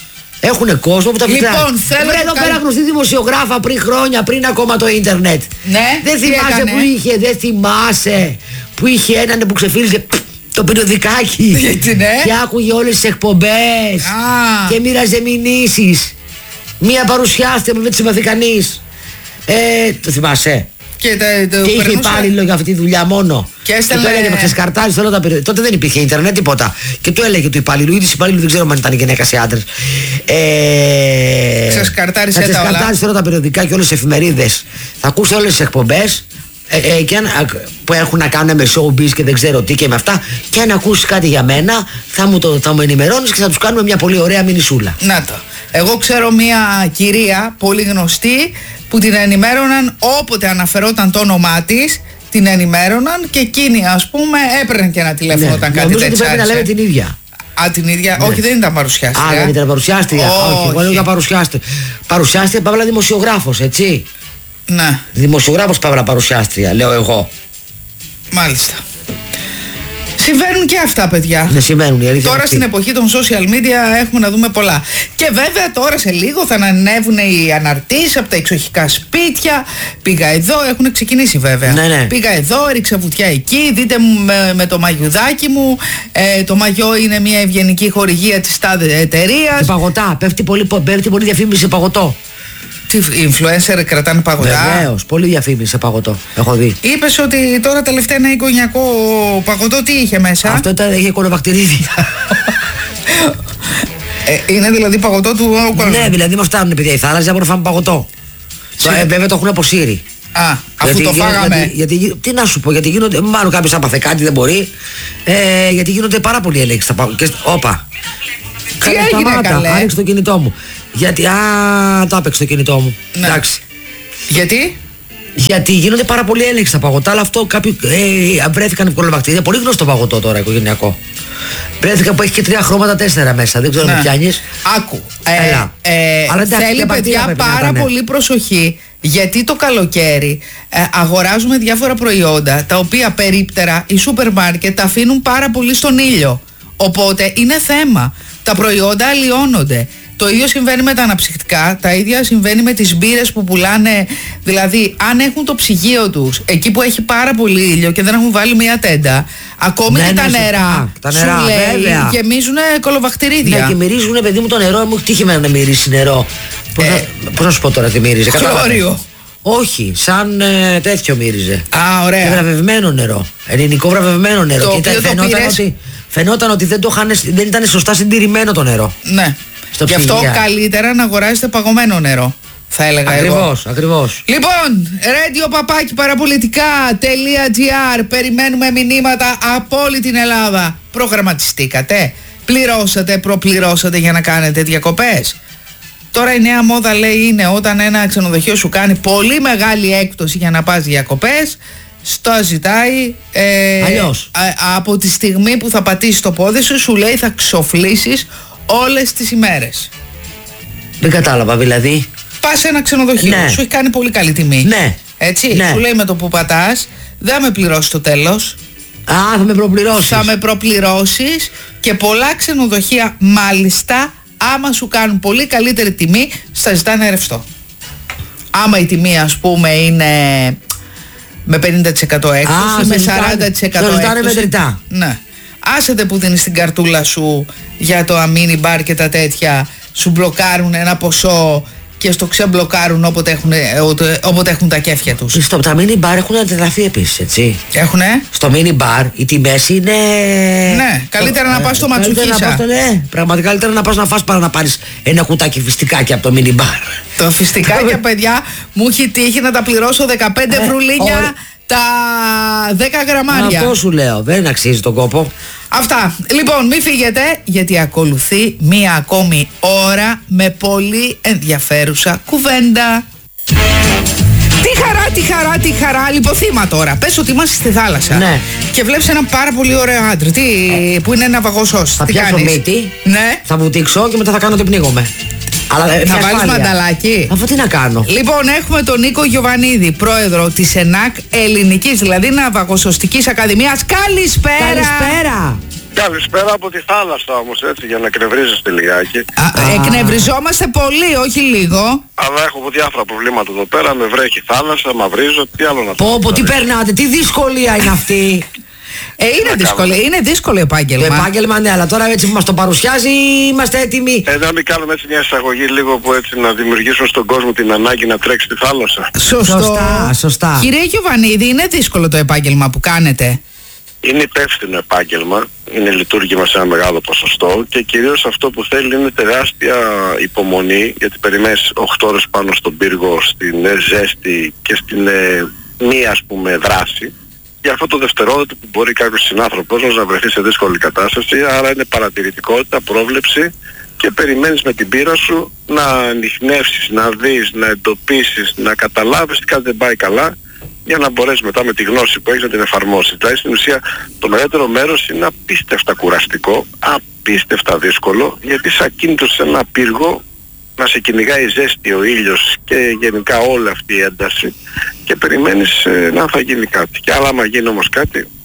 Έχουν κόσμο που τα φιλτράρει. Λοιπόν, θέλω εδώ κάνει... πέρα γνωστή δημοσιογράφα πριν χρόνια, πριν ακόμα το ίντερνετ. Ναι, δεν θυμάσαι έκανε? που είχε, δεν θυμάσαι που είχε έναν που ξεφύλιζε το περιοδικάκι. Έτσι, ναι. Και άκουγε όλες τις εκπομπές. Ah. Και μοίραζε μηνύσεις. Μία παρουσιάστηκε που δεν τη συμπαθεί κανείς. Ε, το θυμάσαι? Και, τα, το και είχε υπάλληλο για αυτή τη δουλειά μόνο. Και έστελνε... Και το έλεγε, ξεσκαρτάζει όλα τα περιοδικά. Τότε δεν υπήρχε ίντερνετ, τίποτα. Και το έλεγε του υπάλληλου ή της υπάλληλου, δεν ξέρω αν ήταν γυναίκα ή άντρας. Ε, ξεσκαρτάρισε τα όλα. Ξεσκαρτάζει όλα τα περιοδικά και όλες τις εφημερίδες. Θα ακούσει όλες τις εκπομπές. Ε, ε, και αν, που έχουν να κάνουν με showbiz και δεν ξέρω τι και με αυτά. Και αν ακούσει κάτι για μένα, θα μου, το, θα μου ενημερώνεις και θα τους κάνουμε μια πολύ ωραία μινισούλα. Να το. Εγώ ξέρω μια κυρία πολύ γνωστή που την ενημέρωναν όποτε αναφερόταν το όνομά της. Την ενημέρωναν και εκείνη, ας πούμε, έπαιρνε και ένα τηλέφωνο, ναι, όταν κάτι τέτοιο. Νομίζω ότι πρέπει να λέμε την ίδια. Α, την ίδια. Ναι. Όχι, δεν ήταν παρουσιάστρια. Α, δεν ήταν παρουσιάστρια. Όχι, όχι, εγώ έλεγα παρουσιάστρια. Παρουσιάστρια, παύλα δημοσιογράφος, έτσι. Ναι. Δημοσιογράφος, παύλα παρουσιάστρια, λέω εγώ. Μάλιστα. Συμβαίνουν και αυτά, παιδιά. Ναι, συμβαίνουν, η αλήθεια. Τώρα στην εποχή των social media έχουμε να δούμε πολλά. Και βέβαια τώρα σε λίγο θα ανέβουν οι αναρτήσεις από τα εξοχικά σπίτια. Πήγα εδώ, έχουν ξεκινήσει βέβαια. Ναι, ναι. Πήγα εδώ, έριξα βουτιά εκεί. Δείτε μου με, με το μαγιουδάκι μου. Ε, το μαγιό είναι μια ευγενική χορηγία της τάδε εταιρείας. Παγωτά, πέφτει πολύ, πέφτει πολύ διαφήμιση σε παγωτό. Τι influencer κρατάνε παγωτά. Βεβαίως, πολύ διαφήμιση σε παγωτό. Έχω δει. Είπες ότι τώρα τελευταία ένα οικογενειακό παγωτό τι είχε μέσα? Αυτό ήταν, είχε κολοβακτηρίδια. ε, είναι δηλαδή παγωτό του κόσμου. Ναι, δηλαδή μας φτάνουν παιδιά οι θάλασσες, δεν μπορούν να φάμε παγωτό. Το, ε, βέβαια το έχουν αποσύρει. Α, αφού γιατί, το φάγαμε. Γιατί, γιατί, τι να σου πω, γιατί γίνονται. Μάλλον κάποιος άπαθε κάτι, δεν μπορεί. Ε, γιατί γίνονται πάρα πολλοί έλεγχοι στα παγωτά. Όπα. Τι έγινε, καλέ? Άνοιξε το κινητό μου. Γιατί, α, το άπαιξε το κινητό μου. Ναι. Εντάξει. Γιατί? Γιατί γίνονται πάρα πολλοί έλεγχοι στα παγωτά, αλλά αυτό κάποιοι ε, βρέθηκαν κολοβακτηρίδια. Πολύ γνωστό παγωτό τώρα, οικογενειακό. Βρέθηκα που έχει και τρία χρώματα, τέσσερα μέσα. Δεν ξέρω αν ναι. με πιάνεις. Άκου. Ε, Έλα. Ε, αλλά εντάξει, θέλει παιδιά πάρα πολύ προσοχή. Γιατί το καλοκαίρι ε, αγοράζουμε διάφορα προϊόντα τα οποία περίπτερα οι σούπερ μάρκετ τα αφήνουν πάρα πολύ στον ήλιο. Οπότε είναι θέμα. Τα προϊόντα αλλοιώνονται. Το ίδιο συμβαίνει με τα αναψυκτικά, τα ίδια συμβαίνει με τις μπύρες που πουλάνε. Δηλαδή, αν έχουν το ψυγείο τους εκεί που έχει πάρα πολύ ήλιο και δεν έχουν βάλει μια τέντα, ακόμη ναι, και ναι, τα σου, νερά, α, τα νερά σου λέει, βέβαια. γεμίζουν κολοβακτηρίδια. Ναι, και μυρίζουν, παιδί μου, το νερό. Μου έχει τύχει εμένα να μυρίσει νερό. Πώς Ε, να, πώς να σου πω τώρα τι μύριζε? Χλώριο. Όχι, σαν ε, τέτοιο μύριζε. Α, ωραία. Και βραβευμένο νερό. Ελληνικό βραβευμένο νερό. Το Και ήταν, οποίο το φαινόταν, πήρες... ότι, φαινόταν ότι δεν, το είχαν, δεν ήταν σωστά συντηρημένο το νερό. Ναι. Στο Γι' αυτό ψυγεία. καλύτερα να αγοράζετε παγωμένο νερό, θα έλεγα εγώ. Ακριβώς, ακριβώς. Λοιπόν, radio παπάκι παραπολιτικά.gr. Περιμένουμε μηνύματα από όλη την Ελλάδα. Προγραμματιστήκατε, πληρώσατε, προπληρώσατε για να κάνετε διακοπές? Τώρα η νέα μόδα λέει είναι όταν ένα ξενοδοχείο σου κάνει πολύ μεγάλη έκπτωση για να πας διακοπές, στο ζητάει ε, Αλλιώς. α, από τη στιγμή που θα πατήσεις το πόδι σου, σου λέει θα ξοφλήσεις όλες τις ημέρες. Δεν κατάλαβα, δηλαδή. Πας σε ένα ξενοδοχείο, Ναι. σου έχει κάνει πολύ καλή τιμή. Ναι. Έτσι, Ναι. σου λέει με το που πατάς, δεν θα με πληρώσει το τέλος. Α, θα με προπληρώσεις. Θα με προπληρώσεις και πολλά ξενοδοχεία μάλιστα, άμα σου κάνουν πολύ καλύτερη τιμή, στα ζητάνε ρευστό. Άμα η τιμή ας πούμε είναι με πενήντα τοις εκατό έκπτωση, Α, με σε ζητάνε- σαράντα τοις εκατό σε ζητάνε έκπτωση. μετρητά. Ναι. Άσετε που δίνεις την καρτούλα σου για το αμίνι μπαρ και τα τέτοια, σου μπλοκάρουν ένα ποσό και στο ξεμπλοκάρουν όποτε έχουν, όποτε έχουν τα κέφια τους. Στο, τα mini bar έχουν αντιδραθεί επίσης, έτσι. Έχουνε. Στο mini bar οι τιμές είναι. Ναι, καλύτερα να πας στο Καλύτερα να Ματσουχίσα. πας στο- Ναι, πραγματικά καλύτερα να πας να φας παρά να πάρεις ένα κουτάκι φιστικάκι από το mini bar. Το φιστικάκια, παιδιά, μου έχει τύχει να τα πληρώσω δεκαπέντε Ε, βρουλίνια ωραία. τα δέκα γραμμάρια. Αυτό σου λέω, δεν αξίζει τον κόπο. Αυτά. Λοιπόν, μην φύγετε, γιατί ακολουθεί μία ακόμη ώρα με πολύ ενδιαφέρουσα κουβέντα. Τι χαρά, τι χαρά, τι χαρά. Λιποθύμα τώρα. Πες ότι είμαστε στη θάλασσα. Ναι. Και βλέπεις έναν πάρα πολύ ωραίο άντρα. Τι, που είναι ναυαγοσός. Θα Τι πιάσω κάνεις? μύτη, Ναι. θα βουτήξω και μετά θα κάνω ότι πνίγομαι. Αλλά ε, Θα με βάλεις ασφάλεια. μανταλάκι. Αφού τι να κάνω. Λοιπόν, έχουμε τον Νίκο Γιοβανίδη, πρόεδρο της ΕΝΑΚ Ελληνικής, δηλαδή Ναυαγοσωστικής Ακαδημίας. Καλησπέρα! Καλησπέρα. Καλησπέρα από τη θάλασσα όμως, έτσι, για να εκνευρίζεστε λιγάκι. Α, εκνευριζόμαστε πολύ, όχι λίγο. Αλλά έχω διάφορα προβλήματα εδώ πέρα, με βρέχει θάλασσα, μαυρίζω, τι άλλο να Πω πω τι περνάτε, τι δυσκολία είναι αυτή. Ε, είναι δύσκολο, είναι δύσκολο Το επάγγελμα. επάγγελμα, ναι, αλλά τώρα έτσι που μας το παρουσιάζει είμαστε έτοιμοι. Ε, να μην κάνουμε έτσι μια εισαγωγή λίγο που έτσι να δημιουργήσουμε στον κόσμο την ανάγκη να τρέξει στη θάλασσα. Σωστό. Σωστά, σωστά. Κύριε Γιοβανίδη, είναι δύσκολο το επάγγελμα που κάνετε. Είναι υπεύθυνο επάγγελμα, είναι λειτουργήμα σε ένα μεγάλο ποσοστό και κυρίως αυτό που θέλει είναι τεράστια υπομονή, γιατί περιμένεις οκτώ ώρες πάνω στον πύργο, στην ε, ζέστη και στην ε, μία ας πούμε δράση. Για αυτό το δευτερόλεπτο που μπορεί κάποιος συνάνθρωπος μας να βρεθεί σε δύσκολη κατάσταση, άρα είναι παρατηρητικότητα, πρόβλεψη και περιμένεις με την πείρα σου να ανιχνεύσεις, να δεις, να εντοπίσεις, να καταλάβεις τι κάτι δεν πάει καλά για να μπορέσεις μετά με τη γνώση που έχεις να την εφαρμόσεις. Δηλαδή στην ουσία το μεγαλύτερο μέρος είναι απίστευτα κουραστικό, απίστευτα δύσκολο, γιατί είσαι ακίνητος σε ένα πύργο να σε κυνηγάει η ζέστη, ο ήλιος και γενικά όλη αυτή η ένταση και περιμένεις ε, να θα γίνει κάτι. Και άλλα άμα γίνει όμως κάτι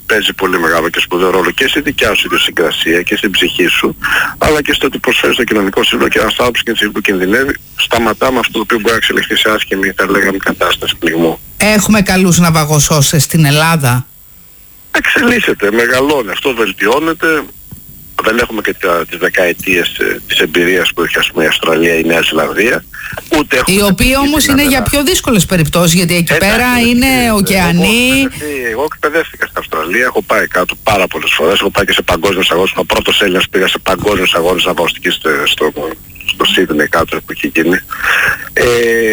παίζει πολύ μεγάλο και σπουδαίο ρόλο και στη δικιά σου ιδιοσυγκρασία και στην ψυχή σου, αλλά και στο ότι προσφέρει στο κοινωνικό σύλλογο και ένας άνθρωπος και τη στιγμή που κινδυνεύει, σταματά με αυτό το οποίο μπορεί να εξελιχθεί σε άσχημη, θα λέγαμε, κατάσταση πνιγμού. Έχουμε καλούς ναυαγοσώστες στην Ελλάδα? Εξελίσσεται, μεγαλώνει, αυτό βελτιώνεται. Δεν έχουμε και τα, τις δεκαετίες ε, της εμπειρίας που έχει, ας πούμε, η Αυστραλία ή η Νέα Ζηλανδία. Ούτε οι οποίοι όμως είναι για πιο δύσκολες περιπτώσεις, γιατί εκεί εντάξει, πέρα είναι ωκεανοί. Εγώ εκπαιδεύτηκα στην Αυστραλία, έχω πάει κάτω πάρα πολλές φορές, έχω πάει και σε παγκόσμιους αγώνες. Ο πρώτος Έλληνας πήγα σε παγκόσμιους αγώνες ναυαγωστικής στο, στο, στο Σίδνεϊ κάτω που έχει γίνει. Ε,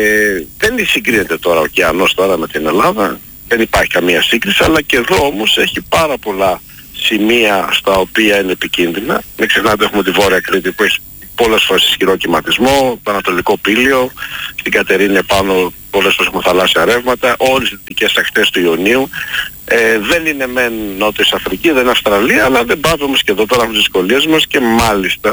δεν συγκρίνεται τώρα ο ωκεανός τώρα με την Ελλάδα, δεν υπάρχει καμία σύγκριση, αλλά και εδώ όμως έχει πάρα πολλά σημεία στα οποία είναι επικίνδυνα. Μην ξεχνάτε, έχουμε τη Βόρεια Κρήτη που έχει πολλές φορές ισχυρό κυματισμό, το Ανατολικό Πήλιο, στην Κατερίνη επάνω πολλές φορές έχουμε θαλάσσια ρεύματα, όλες οι δυτικές ακτές του Ιωνίου. Ε, δεν είναι μεν Νότιος Αφρική, δεν είναι Αυστραλία, αλλά δεν πάμε όμως και εδώ τώρα με τις δυσκολίες μας και μάλιστα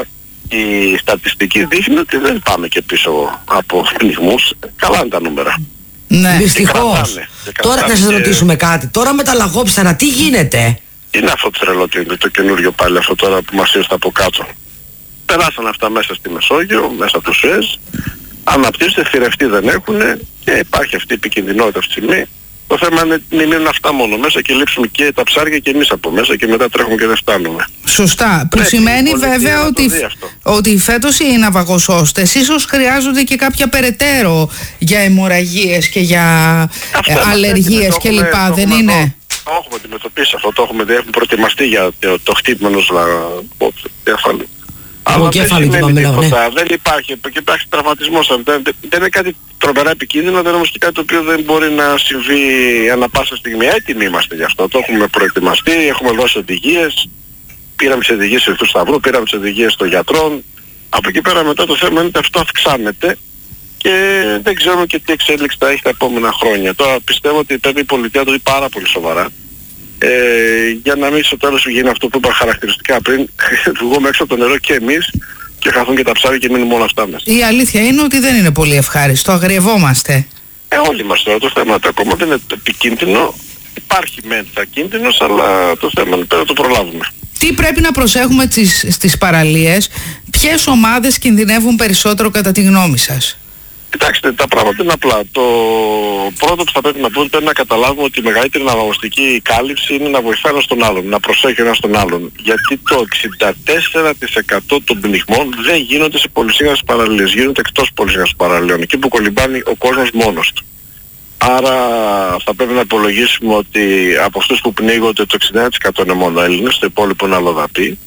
η στατιστική δείχνει ότι δεν πάμε και πίσω από πνιγμούς. Καλά είναι τα νούμερα. Ναι, δυστυχώς. Τώρα θα σας ρωτήσουμε κάτι. Τώρα με τα λαγόψαρα τι γίνεται? Είναι αυτό το τρελό το καινούριο πάλι αυτό τώρα που μας ήρθε από κάτω. Περάσαν αυτά μέσα στη Μεσόγειο, μέσα από το Σουέζ, αναπτύσσονται, θηρευτεί δεν έχουν και υπάρχει αυτή η επικινδυνότητα αυτή τη στιγμή. Το θέμα είναι μην μείνουν αυτά μόνο μέσα και λείψουμε και τα ψάρια και εμείς από μέσα και μετά τρέχουμε και δεν φτάνουμε. Σωστά. Που σημαίνει βέβαια ότι, ότι φέτος οι ναυαγοσώστες ίσως χρειάζονται και κάποια περαιτέρω για αιμορραγίες και για αυτά, αλλεργίες κλπ. Δεν είναι? Το έχουμε αντιμετωπίσει αυτό, το έχουμε, έχουμε προετοιμαστεί για το, το χτύπημα ενός λαγόψαρου. Αλλά δεν σημαίνει τίποτα, ναι. Δεν υπάρχει, και υπάρχει τραυματισμός, δεν, δεν είναι κάτι τρομερά επικίνδυνο, δεν είναι όμως και κάτι το οποίο δεν μπορεί να συμβεί ανά πάσα στιγμή. Έτοιμοι είμαστε γι' αυτό, το έχουμε προετοιμαστεί, έχουμε δώσει οδηγίες, πήραμε τις οδηγίες του Σταυρού, πήραμε τις οδηγίες των γιατρών. Από εκεί πέρα μετά το θέμα είναι ότι αυτό αυξάνεται και δεν ξέρουμε και τι εξέλιξη θα έχει τα επόμενα χρόνια. Τώρα πιστεύω ότι πρέπει η πολιτεία να το δει πάρα πολύ σοβαρά. Ε, για να μην στο τέλος γίνει αυτό που είπα χαρακτηριστικά πριν, βγούμε έξω από το νερό και εμείς και χαθούν και τα ψάρια και μείνουν όλα αυτά μέσα. Η αλήθεια είναι ότι δεν είναι πολύ ευχάριστο, αγριευόμαστε. Ε, όλοι μας τώρα, το θέμα είναι ακόμα δεν είναι επικίνδυνο, υπάρχει μεν τα κίνδυνος, αλλά το θέμα είναι πέρα να το προλάβουμε. Τι πρέπει να προσέχουμε στις, στις παραλίες, ποιες ομάδες κινδυνεύουν περισσότερο κατά τη γνώμη σας? Κοιτάξτε, τα πράγματα είναι απλά. Το πρώτο που θα πρέπει να πούμε, πρέπει να καταλάβουμε ότι η μεγαλύτερη ναυαγωστική κάλυψη είναι να βοηθάει ένας τον άλλον, να προσέχει ένας τον άλλον. Γιατί το εξήντα τέσσερα τοις εκατό των πνιγμών δεν γίνονται σε πολυσύγχρονες παραλίες, γίνονται εκτός πολυσύγχρονων παραλίων, εκεί που κολυμπάνει ο κόσμος μόνος του. Άρα θα πρέπει να υπολογίσουμε ότι από αυτούς που πνίγονται το εξήντα ένα τοις εκατό είναι μόνο Έλληνες, το υπόλοιπο είναι αλλοδαποί.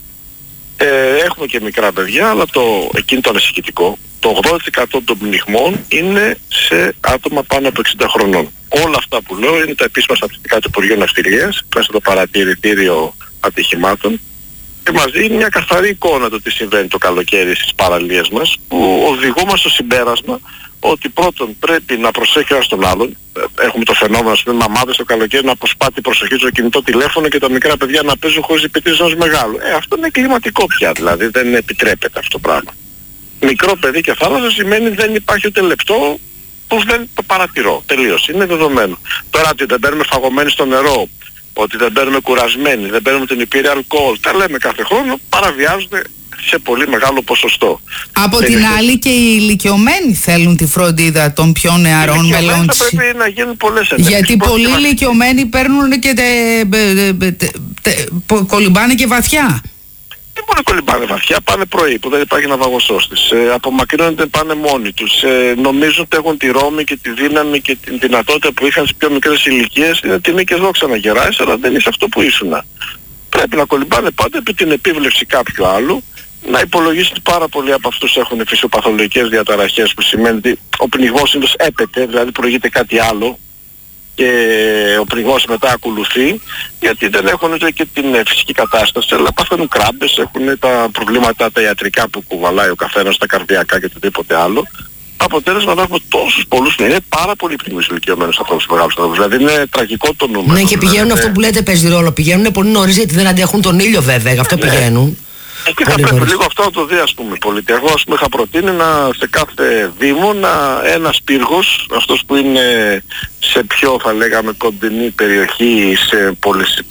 Ε, έχουμε και μικρά παιδιά, αλλά το, εκείνο το ανησυχητικό, το ογδόντα τοις εκατό των πνιγμών είναι σε άτομα πάνω από εξήντα χρονών. Όλα αυτά που λέω είναι τα επίσημα στατιστικά του Υπουργείου Ναυτιλίας, μέσα στο παρατηρητήριο ατυχημάτων, και μας δίνει μια καθαρή εικόνα το τι συμβαίνει το καλοκαίρι στις παραλίες μας, που οδηγούμε στο συμπέρασμα ότι πρώτον πρέπει να προσέχει ένας τον άλλον. Έχουμε το φαινόμενο, ας πούμε, μαμάδες το καλοκαίρι να αποσπά την προσοχή στο κινητό τηλέφωνο και τα μικρά παιδιά να παίζουν χωρίς επιτήρηση ενός μεγάλου. Ε, αυτό είναι κλιματικό πια, δηλαδή δεν επιτρέπεται αυτό το πράγμα. Μικρό παιδί και θάλασσα σημαίνει δεν υπάρχει ούτε λεπτό που δεν το παρατηρώ. Τελείως, είναι δεδομένο. Τώρα ότι δεν μπαίνουμε φαγωμένοι στο νερό, ότι δεν μπαίνουμε κουρασμένοι, δεν μπαίνουμε την υπήρη αλκοόλ, τα λέμε κάθε χρόνο, παραβιάζονται σε πολύ μεγάλο ποσοστό. Από δεν την είναι... άλλη και οι ηλικιωμένοι θέλουν τη φροντίδα των πιο νεαρών μελών της. Θα πρέπει να γίνουν πολλές ενέργειες. Γιατί πολλοί μας... ηλικιωμένοι παίρνουν και τε... τε... τε... τε... κολυμπάνε και βαθιά. Δεν μπορεί να κολυμπάνε βαθιά, πάνε πρωί που δεν υπάρχει ναυαγοσώστης. Ε, απομακρύνονται, πάνε μόνοι τους. Ε, νομίζουν ότι έχουν τη ρόμη και τη δύναμη και την δυνατότητα που είχαν στις πιο μικρές ηλικίες. Είναι τιμή και δόξα να γεράεις, αλλά δεν είσαι αυτό που ήσουν. Πρέπει να κολυμπάνε πάντα επί την επίβλεψη κάποιου άλλου. Να υπολογίσουν ότι πάρα πολλοί από αυτούς έχουν φυσιοπαθολογικές διαταραχές, που σημαίνει ότι ο πνιγμός συνήθως έπεται, δηλαδή προηγείται κάτι άλλο και ο πνιγμός μετά ακολουθεί, γιατί δεν έχουν ούτε και την φυσική κατάσταση, αλλά παθαίνουν κράμπες, έχουν τα προβλήματα τα ιατρικά που κουβαλάει ο καθένας, τα καρδιακά και οτιδήποτε άλλο. Αποτέλεσμα να έχουμε τόσους πολλούς, είναι πάρα πολύ πνιγμούς ηλικιωμένους ανθρώπους μεγάλους ανθρώπους, δηλαδή είναι τραγικό το νούμερο. Ναι, και πηγαίνουν δηλαδή, αυτό που λέτε παίζει ρόλο, πηγαίνουν πολύ νωρίς γιατί δεν αντέχουν τον ήλιο βέβαια, γι' αυτό ναι. πηγαίνουν. Εκεί θα πρέπει λίγο αυτό να το δει, ας πούμε, πολιτεία. Εγώ, ας πούμε, είχα προτείνει να, σε κάθε δήμο να, ένας πύργος, αυτός που είναι σε πιο, θα λέγαμε, κοντινή περιοχή, σε πόλεις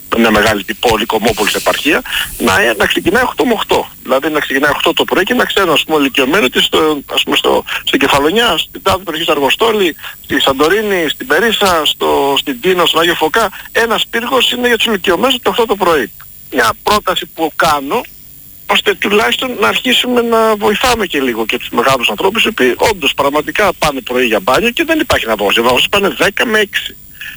μια μεγάλη πόλη, Κομμόπολης επαρχία, να, να ξεκινάει οκτώ με οκτώ. Δηλαδή να ξεκινάει οκτώ το πρωί και να ξέρουν, ας πούμε, ηλικιωμένοι ότι στο, ας πούμε, στο, στην Κεφαλονιά, στην τάδε περιοχή στο Αργοστόλι, στη Σαντορίνη, στην Περίσσα, στο, στην Τίνο, στον Άγιο Φωκά, ένας πύργος είναι για τους ηλικιωμένους το οκτώ το πρωί. Μια πρόταση που κάνω, ώστε τουλάχιστον να αρχίσουμε να βοηθάμε και λίγο και τους μεγάλους ανθρώπους, οι οποίοι όντως πραγματικά πάνε πρωί για μπάνιο και δεν υπάρχει να βαγώσει. Βαγώσει πάνε δέκα με έξι.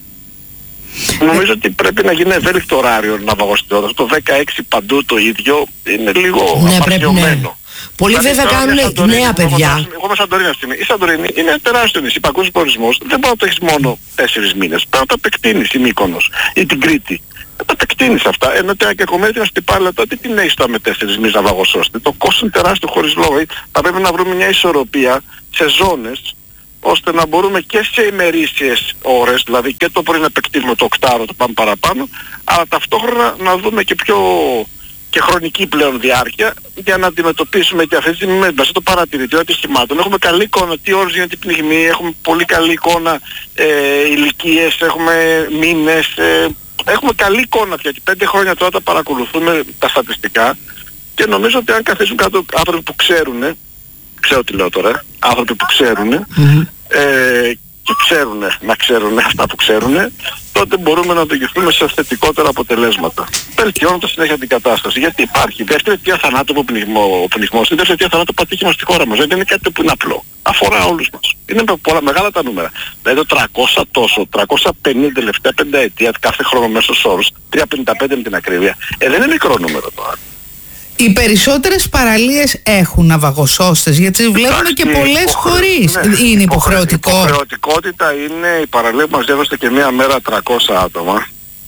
Νομίζω ότι πρέπει να γίνει ευέλικτο ωράριο να βαγώσει την ώρα. Το δέκα έξι παντού το ίδιο είναι λίγο ναι, απαρχαιωμένο. Ναι. Πολλοί βέβαια κάνουν νέα παιδιά. Εγώ είμαι Σαντορίνη αυτή τη στιγμή. Η Σαντορίνη είναι τεράστιο νησί, παγκόσμιος προορισμός. Δεν μπορεί να το έχεις μόνο τέσσερις μήνες. Πρέπει να το επεκτείνεις η Μύκονος ή την Κρήτη. Να τα επεκτείνεις αυτά. Ενώ τώρα και κομμάτι να στην πάλα τότε τι έχεις τώρα με τέσσερις μήνες να βαγωσώσετε. Το κόστος είναι τεράστιο χωρίς λόγο. Θα πρέπει να βρούμε μια ισορροπία σε ζώνες, ώστε να μπορούμε και σε ημερήσιες ώρες, δηλαδή και το πρωί να επεκτείνουμε το οκτάωρο, το πάμε παραπάνω, αλλά ταυτόχρονα να δούμε και πιο και χρονική πλέον διάρκεια για να αντιμετωπίσουμε και αυτή τη στιγμή με το παρατηρητήριο ατυχημάτων. Έχουμε καλή εικόνα τι ώρες γίνεται η πνιγμή, έχουμε πολύ καλή εικόνα ε, ηλικίες, έχουμε μήνες, ε, έχουμε καλή εικόνα γιατί πέντε χρόνια τώρα τα παρακολουθούμε τα στατιστικά και νομίζω ότι αν καθίσουν κάτω άνθρωποι που ξέρουν, ξέρω τι λέω τώρα, άνθρωποι που ξέρουν mm-hmm. ε, και ξέρουν να ξέρουν αυτά που ξέρουν, τότε μπορούμε να οδηγηθούμε σε θετικότερα αποτελέσματα. Βελτιώνοντας συνέχεια την κατάσταση. Γιατί υπάρχει δεύτερη αιτία θανάτου από πνιγμό, ο πνιγμός, η δεύτερη αιτία θανάτου από ατύχημα στη χώρα μας. Δεν είναι κάτι που είναι απλό. Αφορά όλους μας. Είναι πολλά μεγάλα τα νούμερα. Δηλαδή το τριακόσια τόσο, τριακόσια πενήντα τελευταία πενταετία κάθε χρόνο μέσος όρος, τριακόσια πενήντα πέντε με την ακρίβεια. Ε, δεν είναι μικρό νούμερο τώρα. Οι περισσότερες παραλίες έχουν ναυαγοσώστες, γιατί βλέπουμε και πολλές χωρίς. Ναι. Είναι υποχρεωτικό. Η υποχρεωτικότητα είναι η παραλία που μας διέδωσε και μία μέρα τριακόσια άτομα.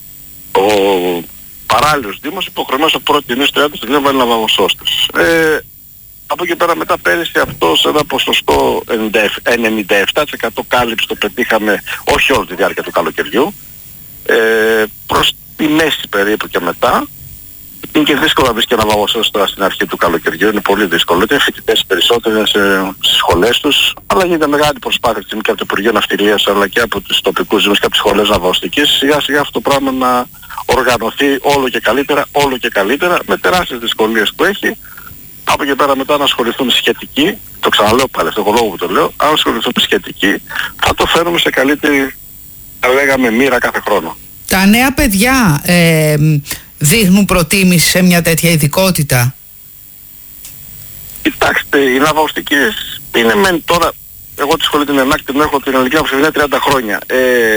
Ο παράλιος Δήμος υποχρεωμένος από πρώτη είναι τριάντα στιγμή να βάλει ναυαγοσώστες. Ε, από εκεί πέρα μετά πέρυσι αυτό σε ένα ποσοστό ενενήντα επτά τοις εκατό κάλυψη το πετύχαμε όχι όλη τη διάρκεια του καλοκαιριού. Ε, προς τη μέση περίπου και μετά. Είναι και δύσκολο να βρεις και ναυαγοσώστες τώρα στην αρχή του καλοκαιριού, είναι πολύ δύσκολο. Είναι φοιτητές περισσότερες στις σχολές τους, αλλά γίνεται μεγάλη προσπάθεια και από το Υπουργείο Ναυτιλίας αλλά και από τους τοπικούς δήμους και από τις σχολές ναυαγωστικής. Σιγά σιγά αυτό το πράγμα να οργανωθεί όλο και καλύτερα, όλο και καλύτερα, με τεράστιες δυσκολίες που έχει. Από εκεί πέρα μετά να ασχοληθούμε σχετικοί, το ξαναλέω πάλι, αυτό λόγο που το λέω, αν ασχοληθούμε σχετικοί θα το φέρουμε σε καλύτερη, θα λέγαμε, μοίρα κάθε χρόνο. Τα νέα παιδιά ε, δείχνουν προτίμηση σε μια τέτοια ειδικότητα? Κοιτάξτε, οι ναυαγωστικές είναι μεν τώρα, εγώ τη σχολή την ΕΝΑΚ την έχω την ηλικία που είναι τριάντα χρόνια. Ε,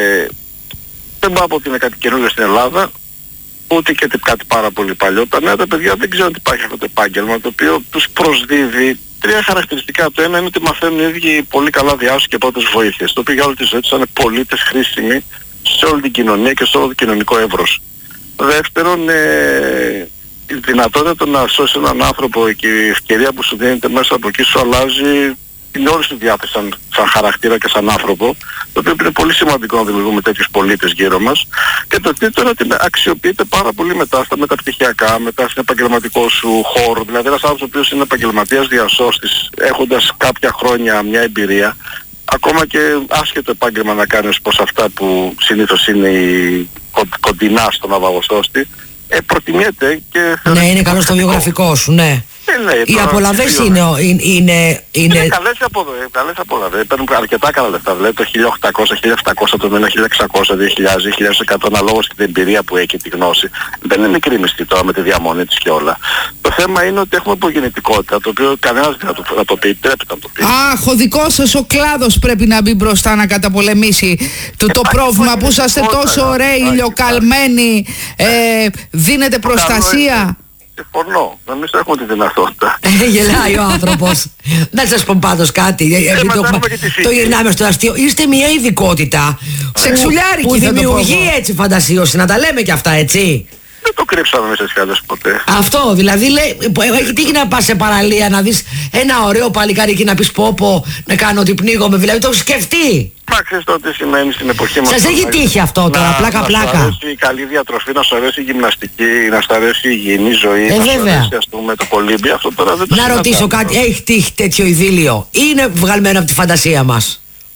δεν πάω από ότι είναι κάτι καινούργιο στην Ελλάδα, ούτε και κάτι πάρα πολύ παλιό. Τα νέα τα παιδιά δεν ξέρουν ότι υπάρχει αυτό το επάγγελμα, το οποίο τους προσδίδει τρία χαρακτηριστικά. Το ένα είναι ότι μαθαίνουν οι ίδιοι πολύ καλά διάσωση και πρώτες βοήθειες, το οποίο για όλη τη ζωή τους είναι πολίτες χρήσιμοι σε όλη την κοινωνία και σε όλο το κοινωνικό εύρος. Δεύτερον, ε, η δυνατότητα το να σώσει έναν άνθρωπο και η ευκαιρία που σου δίνεται μέσα από εκεί σου αλλάζει την όλη σου διάθεση σαν, σαν χαρακτήρα και σαν άνθρωπο, το οποίο είναι πολύ σημαντικό να δημιουργούμε τέτοιους πολίτες γύρω μας. Και το τρίτο είναι ότι αξιοποιείται πάρα πολύ μετά στα μεταπτυχιακά, μετά στην επαγγελματικό σου χώρο. Δηλαδή ένας άνθρωπος ο οποίος είναι επαγγελματίας διασώστης, έχοντας κάποια χρόνια μια εμπειρία, ακόμα και άσχετο επάγγελμα να κάνεις προς αυτά που συνήθως είναι η κοντινά στον ναυαγοσώστη, ε, προτιμιέται και... Ναι, είναι καλό στο βιογραφικό σου, ναι. Ε, ναι, οι απολαβές είναι, είναι, είναι, είναι... είναι καλές απολαβές, παίρνουν αρκετά καλά λεφτά, δηλαδή το χίλια οκτακόσια, χίλια επτακόσια το μήνα, χίλια εξακόσια, δύο χιλιάδες, δύο χιλιάδες εκατό αναλόγως και την εμπειρία που έχει και τη γνώση. Δεν είναι μικρή μισθή τώρα με τη διαμονή της και όλα. Το θέμα είναι ότι έχουμε υπογεννητικότητα, το οποίο κανένας δεν θα το, θα το πει, πρέπει να το πει. Αχ, ο δικός σας ο κλάδος πρέπει να μπει μπροστά να καταπολεμήσει το, το πρόβλημα που είσαστε τόσο ωραίοι, ηλιοκαλμένοι, ε, δίνετε προστασία. Συμφωνώ. Εμείς έχουμε τη δυνατότητα. Ε, γελάει ο άνθρωπος. Να σας πω πάντως κάτι. Ε, το, το γυρνάμε στο αστείο. Είστε μια ειδικότητα σεξουλιάρικη που δημιουργεί έτσι φαντασίωση. Να τα λέμε κι αυτά, έτσι. Δεν το κρύψαμε εμείς έτσι άλλες ποτέ. Αυτό, δηλαδή λέει, έχει τύχει να πας σε παραλία να δεις ένα ωραίο παλικάρι και να πεις πω πω να κάνω ότι πνίγομαι, δηλαδή το έχεις σκεφτεί. Μα ξέρεις το τι σημαίνει στην εποχή μας. Σας έχει τύχει αυτό τώρα, να, πλάκα να πλάκα. Να σου αρέσει η καλή διατροφή, να σου αρέσει η γυμναστική, να σου αρέσει η υγιεινή ζωή, ε, να βέβαια. σου αρέσει ας πούμε το κολύμπι, αυτό τώρα δεν το Να ρωτήσω κάτι, έχει τύχει τέτοιο ειδήλιο, είναι βγαλμένο από τη φαντασία μας?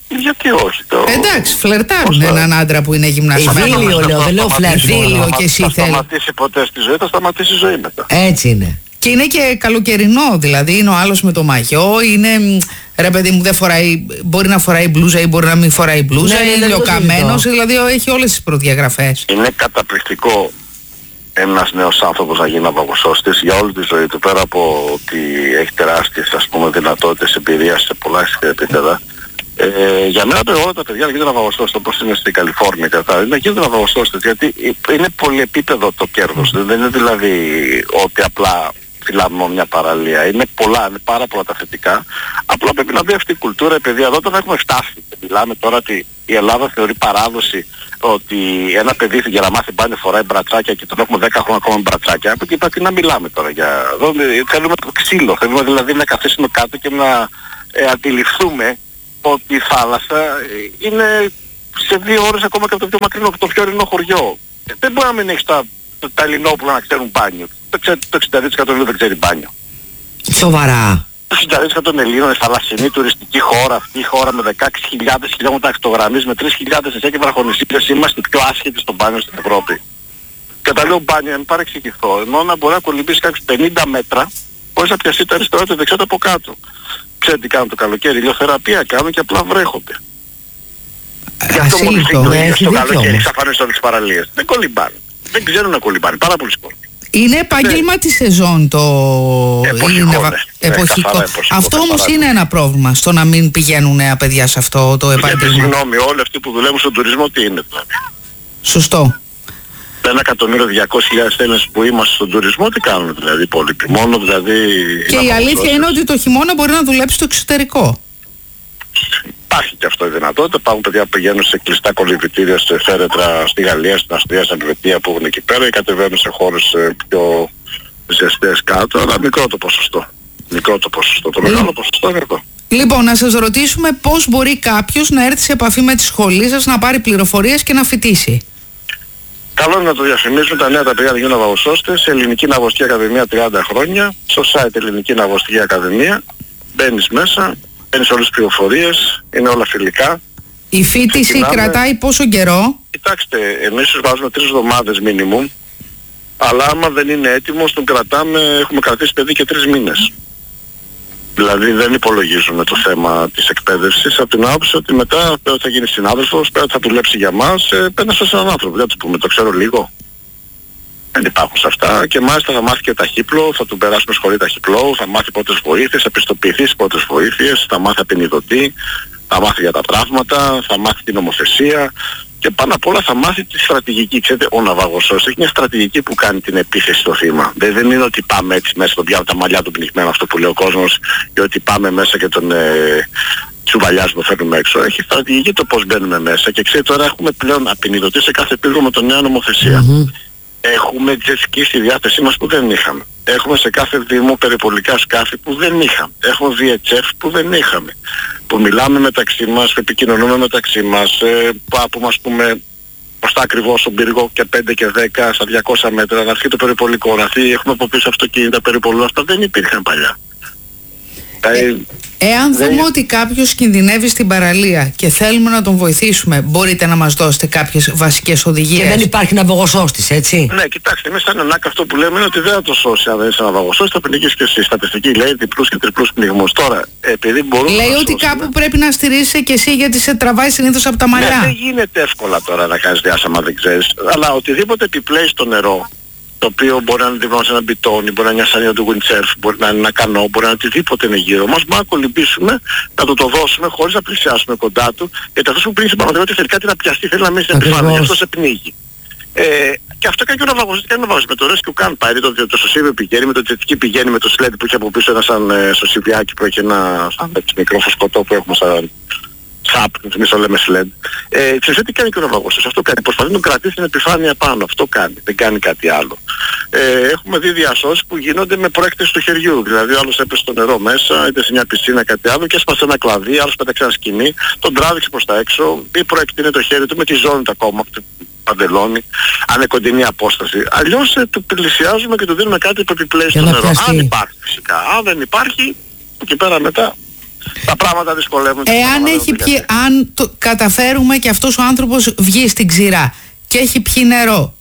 Γιατί όχι. Το... Εντάξει, φλερτάρουν έναν άντρα που είναι γυμναστής. Δίλιο λέω, δεν λέω φλερτ. Δίλιο και εσύ θέλει. Θα θέλει. σταματήσει ποτέ στη ζωή, θα σταματήσει η ζωή μετά. Έτσι είναι. Και είναι και καλοκαιρινό, δηλαδή είναι ο άλλος με το μαγιό, είναι ρε παιδί μου δεν φοράει, μπορεί να φοράει μπλούζα ή μπορεί να μην φοράει μπλούζα, Ναι, είναι ναι, ηλιοκαμένος, δηλαδή έχει όλες τις προδιαγραφές. Είναι καταπληκτικό ένας νέος άνθρωπος να γίνει ναυαγοσώστης για όλη τη ζωή του, πέρα από ότι έχει τεράστιες ας πούμε δυνατότητες εμπειρίας σε πολλά επίπεδα. Ε, για μένα το όλα τα παιδιά να γίνουν ναυαγοσώστες όπως είναι στην Καλιφόρνια και αυτά, να γίνουν ναυαγοσώστες γιατί είναι πολυεπίπεδο το κέρδος, δεν είναι δηλαδή ότι απλά φυλάμε μια παραλία, είναι πολλά, είναι πάρα πολλά τα θετικά, απλά πρέπει να μπει αυτή η κουλτούρα, η παιδεία εδώ όταν έχουμε φτάσει, μιλάμε τώρα ότι η Ελλάδα θεωρεί παράδοση ότι ένα παιδί για να μάθει μπάνιο φοράει μπρατσάκια και τον έχουμε δέκα χρόνια ακόμα μπρατσάκια, από εκεί τι να μιλάμε τώρα για, εδώ, θέλουμε το ξύλο, θέλουμε δηλαδή να καθίσουμε κάτω και να ε, αντιληφθούμε ότι η θάλασσα είναι σε δύο ώρες ακόμα και από το πιο μακρινό, το πιο ορεινό χωριό. Δεν μπορεί να μην έχεις τα, τα Ελληνόπουλα να ξέρουν μπάνιο. Το, το εξήντα δύο τοις εκατό δεν ξέρει μπάνιο. Σοβαρά. Το εξήντα δύο τοις εκατό των Ελλήνων είναι θαλασσινή τουριστική χώρα, αυτή η χώρα με δεκαέξι χιλιάδες χιλιόμετρα ακτογραμμής, με τρεις χιλιάδες νησιά και βραχονησίδες, είμαστε πιο άσχετοι στο μπάνιο στην Ευρώπη. Και τα λέω μπάνιο, μην παρεξηγηθώ, ενώ να μπορεί να κολυμπήσει κάποιος πενήντα μέτρα χωρίς να πιαστεί τα αριστερά και δεξιά από κάτω. Ξέρετε τι κάνουν το καλοκαίρι, ηλιοθεραπεία κάνουν και απλά βρέχονται. Γι' αυτό μόλις το καλοκαίρι εξαφανίζονται όλες τις παραλίες. Δεν κολυμπάνε. Δεν ξέρουν να κολυμπάνε. Πάρα πολλοί κόσμοι. Είναι επάγγελμα τη σεζόν το εποχικό. Είναι... Ναι. εποχικό. Ναι, εποχικό. Αυτό όμως είναι ένα πρόβλημα στο να μην πηγαίνουν νέα παιδιά σε αυτό το επάγγελμα. Γιατί συγγνώμη, όλοι αυτοί που δουλεύουν στον τουρισμό τι είναι δηλαδή. Σωστό. Ένα εκατομμύριο διακόσιες χιλιάδες Έλληνες που είμαστε στον τουρισμό τι κάνουν δηλαδή, υπόλοιποι. Μόνο δηλαδή. Και η αλήθεια είναι ότι το χειμώνα μπορεί να δουλέψει στο εξωτερικό. Υπάρχει και αυτό η δυνατότητα. Υπάρχουν παιδιά που πηγαίνουν σε κλειστά κολυμπητήρια, σε φέρετρα στη Γαλλία, στην Αυστρία, στην Ελβετία που έχουν εκεί πέρα ή κατεβαίνουν σε χώρες πιο ζεστές κάτω, αλλά μικρό το ποσοστό. Μικρό το ποσοστό. Το μεγάλο ποσοστό είναι εδώ. Λοιπόν, να σας ρωτήσουμε πώς μπορεί κάποιος να έρθει σε επαφή με τη σχολή σας, να πάρει πληροφορίες και να φοιτήσει. Καλό είναι να το διαφημίζουν τα νέα τα παιδιά να γίνουν ναυαγοσώστες, Ελληνική Ναυαγοστική Ακαδημία τριάντα χρόνια, στο site Ελληνική Ναυαγοστική Ακαδημία, μπαίνεις μέσα, μπαίνεις όλες τις πληροφορίες, είναι όλα φιλικά. Η φοιτηση Ξεκινάμε... κρατάει πόσο καιρό? Κοιτάξτε, εμείς τους βάζουμε τρεις εβδομάδες minimum, αλλά άμα δεν είναι έτοιμος τον κρατάμε, έχουμε κρατήσει παιδί και τρεις μήνες. Δηλαδή δεν υπολογίζουμε το θέμα της εκπαίδευσης από την άποψη ότι μετά θα γίνει συνάδελφος, πέρα θα δουλέψει για μας, πέρα σε έναν άνθρωπο, δεν του πούμε το ξέρω λίγο. Δεν υπάρχουν σε αυτά και μάλιστα θα μάθει και ταχύπλο, θα του περάσουμε σχολή ταχύπλου, θα μάθει πρώτες βοήθειες, θα πιστοποιηθεί στις πρώτες βοήθειες, θα μάθει απεινιδωτή, θα μάθει για τα τραύματα, θα μάθει την νομοθεσία και πάνω απ' όλα θα μάθει τη στρατηγική. Ξέρετε, ο ναυαγοσώστης έχει μια στρατηγική που κάνει την επίθεση στο θύμα. Δεν, δεν είναι ότι πάμε έτσι μέσα στον πιάνο τα μαλλιά του πνιγμένα, αυτό που λέει ο κόσμος, ή ότι πάμε μέσα και τον ε, τσουβαλιάζουμε, φέρνουμε έξω. Έχει στρατηγική το πώς μπαίνουμε μέσα και ξέρετε τώρα έχουμε πλέον απεινιδωτή σε κάθε πύργο με τον νέα νομοθεσία. Mm-hmm. Έχουμε jet ski στη διάθεσή μας που δεν είχαμε. Έχουμε σε κάθε δήμο περιπολικά σκάφη που δεν είχαμε. Έχουμε βι έιτς εφ που δεν είχαμε. Που μιλάμε μεταξύ μας, που επικοινωνούμε μεταξύ μας, ε, που ας πούμε μπροστά ακριβώς στον πύργο και πέντε και δέκα στα διακόσια μέτρα, να έρθει το περιπολικό, να έρθει, έχουμε από πίσω αυτοκίνητα περιπολού, αυτά δεν υπήρχαν παλιά. Ε, εάν δούμε δεν... ότι κάποιος κινδυνεύει στην παραλία και θέλουμε να τον βοηθήσουμε, μπορείτε να μας δώσετε κάποιες βασικές οδηγίες? Και δεν υπάρχει ναυαγοσώστης, έτσι? Ναι, κοιτάξτε, εμείς σαν ΕΝΑΚ αυτό που λέμε είναι ότι δεν θα το σώσει. Αν δεν είσαι ναυαγοσώστης, θα πνιγείς και εσύ. Στατιστική λέει διπλούς και τριπλούς πνιγμούς. Τώρα, επειδή μπορούμε λέει να ότι σώσουμε, κάπου πρέπει να στηρίσεις και εσύ γιατί σε τραβάει συνήθως από τα μαλλιά. Ναι, δεν γίνεται εύκολα τώρα να κάνεις διάσημα, δεν ξέρεις. Αλλά οτιδήποτε επιπλέει στο νερό, το οποίο μπορεί να είναι δίπλα σε ένα μπιτόνι, μπορεί να είναι μια σανίδα του windsurf, μπορεί να είναι ένα κανό, μπορεί να είναι οτιδήποτε είναι γύρω μας, μπορούμε να κολυμπήσουμε, να του το δώσουμε χωρίς να πλησιάσουμε κοντά του, γιατί αυτός που πλήγει στην πραγματικότητα θέλει κάτι να πιαστεί, θέλει να μείνει στην επιφάνεια, γι' αυτό σε πνίγει. Ε, και αυτό κάνει και ο ναυαγωγός, κάνει ναυαγωγός με το rescue can πάει, το, το σωσίβιο πηγαίνει, με το jet ski πηγαίνει, με το sled που έχει από πίσω ένα σαν ε, σωσίβιάκι που έχει ένα σαν μικρό φωσκωτό που έχουμε σαν σαπ, εμείς το λέμε sled. Ε, ξέρετε τι κάνει και ο ναυαγός, αυτό κάνει, προσπαθεί να τον κρατήσει την επιφάνεια πάνω, αυτό κάνει, δεν κάνει κάτι άλλο. Ε, έχουμε δει διασώσεις που γίνονται με προέκτηση του χεριού, δηλαδή άλλος έπεσε στο νερό μέσα, είτε σε μια πισίνα κάτι άλλο και έσπασε ένα κλαδί, άλλος πέταξε ένα σκοινί, τον τράβηξε προς τα έξω, ή προέκτηνε το χέρι του με τη ζώνη τα ακόμα, παντελόνι, αν είναι κοντινή απόσταση. Αλλιώς ε, του πλησιάζουμε και του δίνουμε κάτι που επιπλέει στο νερό. Αν υπάρχει φυσικά, αν δεν υπάρχει, εκεί πέρα μετά τα πράγματα δυσκολεύουν. Εάν έχει πιει, αν το καταφέρουμε και αυτός ο άνθρωπος βγει στην ξηρά και έχει πιει νερό.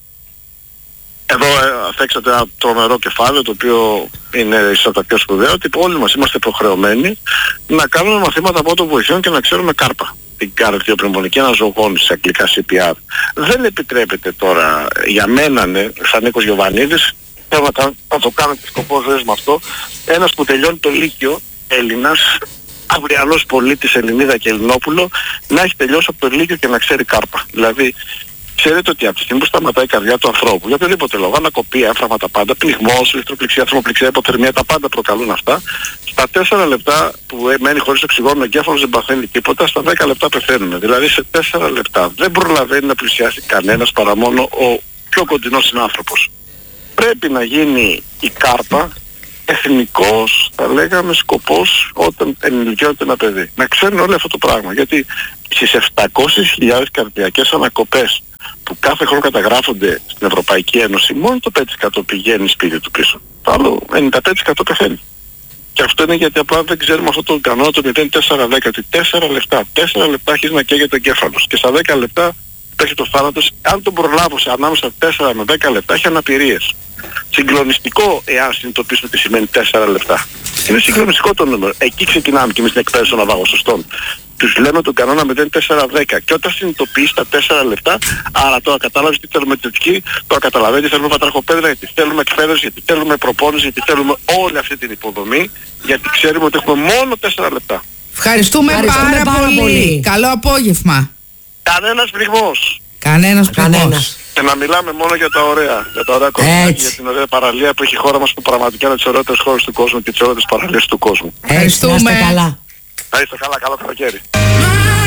Εδώ ε, αφέξατε ένα τρομερό κεφάλαιο, το οποίο είναι ίσως από τα πιο σπουδαία, ότι όλοι μας είμαστε υποχρεωμένοι να κάνουμε μαθήματα από βοηθειών και να ξέρουμε κάρπα. Την καρδιοπνευμονική αναζωογόνηση, σε αγγλικά σι πι αρ. Δεν επιτρέπεται τώρα, για μένα, ναι, σαν Νίκος Γιωβανίδης, θέλω να, να το κάνω και σκοπό ζωής με αυτό, ένας που τελειώνει το Λύκειο, Έλληνας, αυριανός πολίτης, Ελληνίδα και Ελληνόπουλο, να έχει τελειώσει από το Λύκειο και να ξέρει κάρπα. Δηλαδή, ξέρετε ότι από τη στιγμή που σταματάει η καρδιά του ανθρώπου, για οποιοδήποτε λόγο, ανακοπή, έμφραγμα τα πάντα, πληγμός, ηλεκτροπληξία, θερμοπληξία, υποθερμία, τα πάντα προκαλούν αυτά. Στα τέσσερα λεπτά που μένει χωρίς οξυγόνο ο εγκέφαλος δεν παθαίνει τίποτα, στα δέκα λεπτά πεθαίνουμε. Δηλαδή σε τέσσερα λεπτά δεν προλαβαίνει να πλησιάσει κανένας παρά μόνο ο πιο κοντινός συνάνθρωπος. Πρέπει να γίνει η κάρπα εθνικός, θα λέγαμε, σκοπός όταν ενηλικιώνεται ένα παιδί. Να ξέρουν όλο αυτό το πράγμα. Γιατί στις επτακόσιες χιλιάδες καρδιακές ανακοπές που κάθε χρόνο καταγράφονται στην Ευρωπαϊκή Ένωση, μόνο το πέντε τοις εκατό πηγαίνει σπίτι του πίσω. Το άλλο ενενήντα πέντε τοις εκατό πεθαίνει. Και αυτό είναι γιατί απλά δεν ξέρουμε αυτό το κανόνα το μηδέν τέσσερα δέκα. τέσσερα λεπτά. τέσσερα λεπτά αρχίζει να καίγεται ο εγκέφαλος. Και στα δέκα λεπτά υπάρχει το θάνατος. Αν τον προλάβω σε ανάμεσα τέσσερα με δέκα λεπτά έχει αναπηρίες. Συγκλονιστικό εάν συνειδητοποιήσουμε τι σημαίνει τέσσερα λεπτά. Είναι συγκλονιστικό το νούμερο. Εκεί ξεκινάμε και εμείς την εκπαίδευση των αβαγοσωστών. Τους λέμε τον κανόνα μηδέν τέσσερα δέκα. Και όταν συνειδητοποιείς τα τέσσερα λεπτά, άρα τώρα κατάλαβες τι θέλουμε θετική, τώρα καταλαβαίνεις τι θέλουμε πατραχοπαίδρα, γιατί θέλουμε εκπαίδευση, γιατί θέλουμε προπόνηση, γιατί θέλουμε όλη αυτή την υποδομή, γιατί ξέρουμε ότι έχουμε μόνο τέσσερα λεπτά. Ευχαριστούμε, Ευχαριστούμε πάρα, πάρα πολύ. πολύ. Καλό απόγευμα. Κανένας πληγμός. Κανένας πληγμός. Και να μιλάμε μόνο για τα ωραία. Για τα ωραία κομμάτια, για την ωραία παραλία που έχει η χώρα μας, που πραγματικά είναι τις ωραίες χώρες του κόσμου και τις ωραίες παραλίες του κόσμου. Ευχαριστούμε. Να είστε καλά. Να είστε καλά, καλό καλοκαίρι.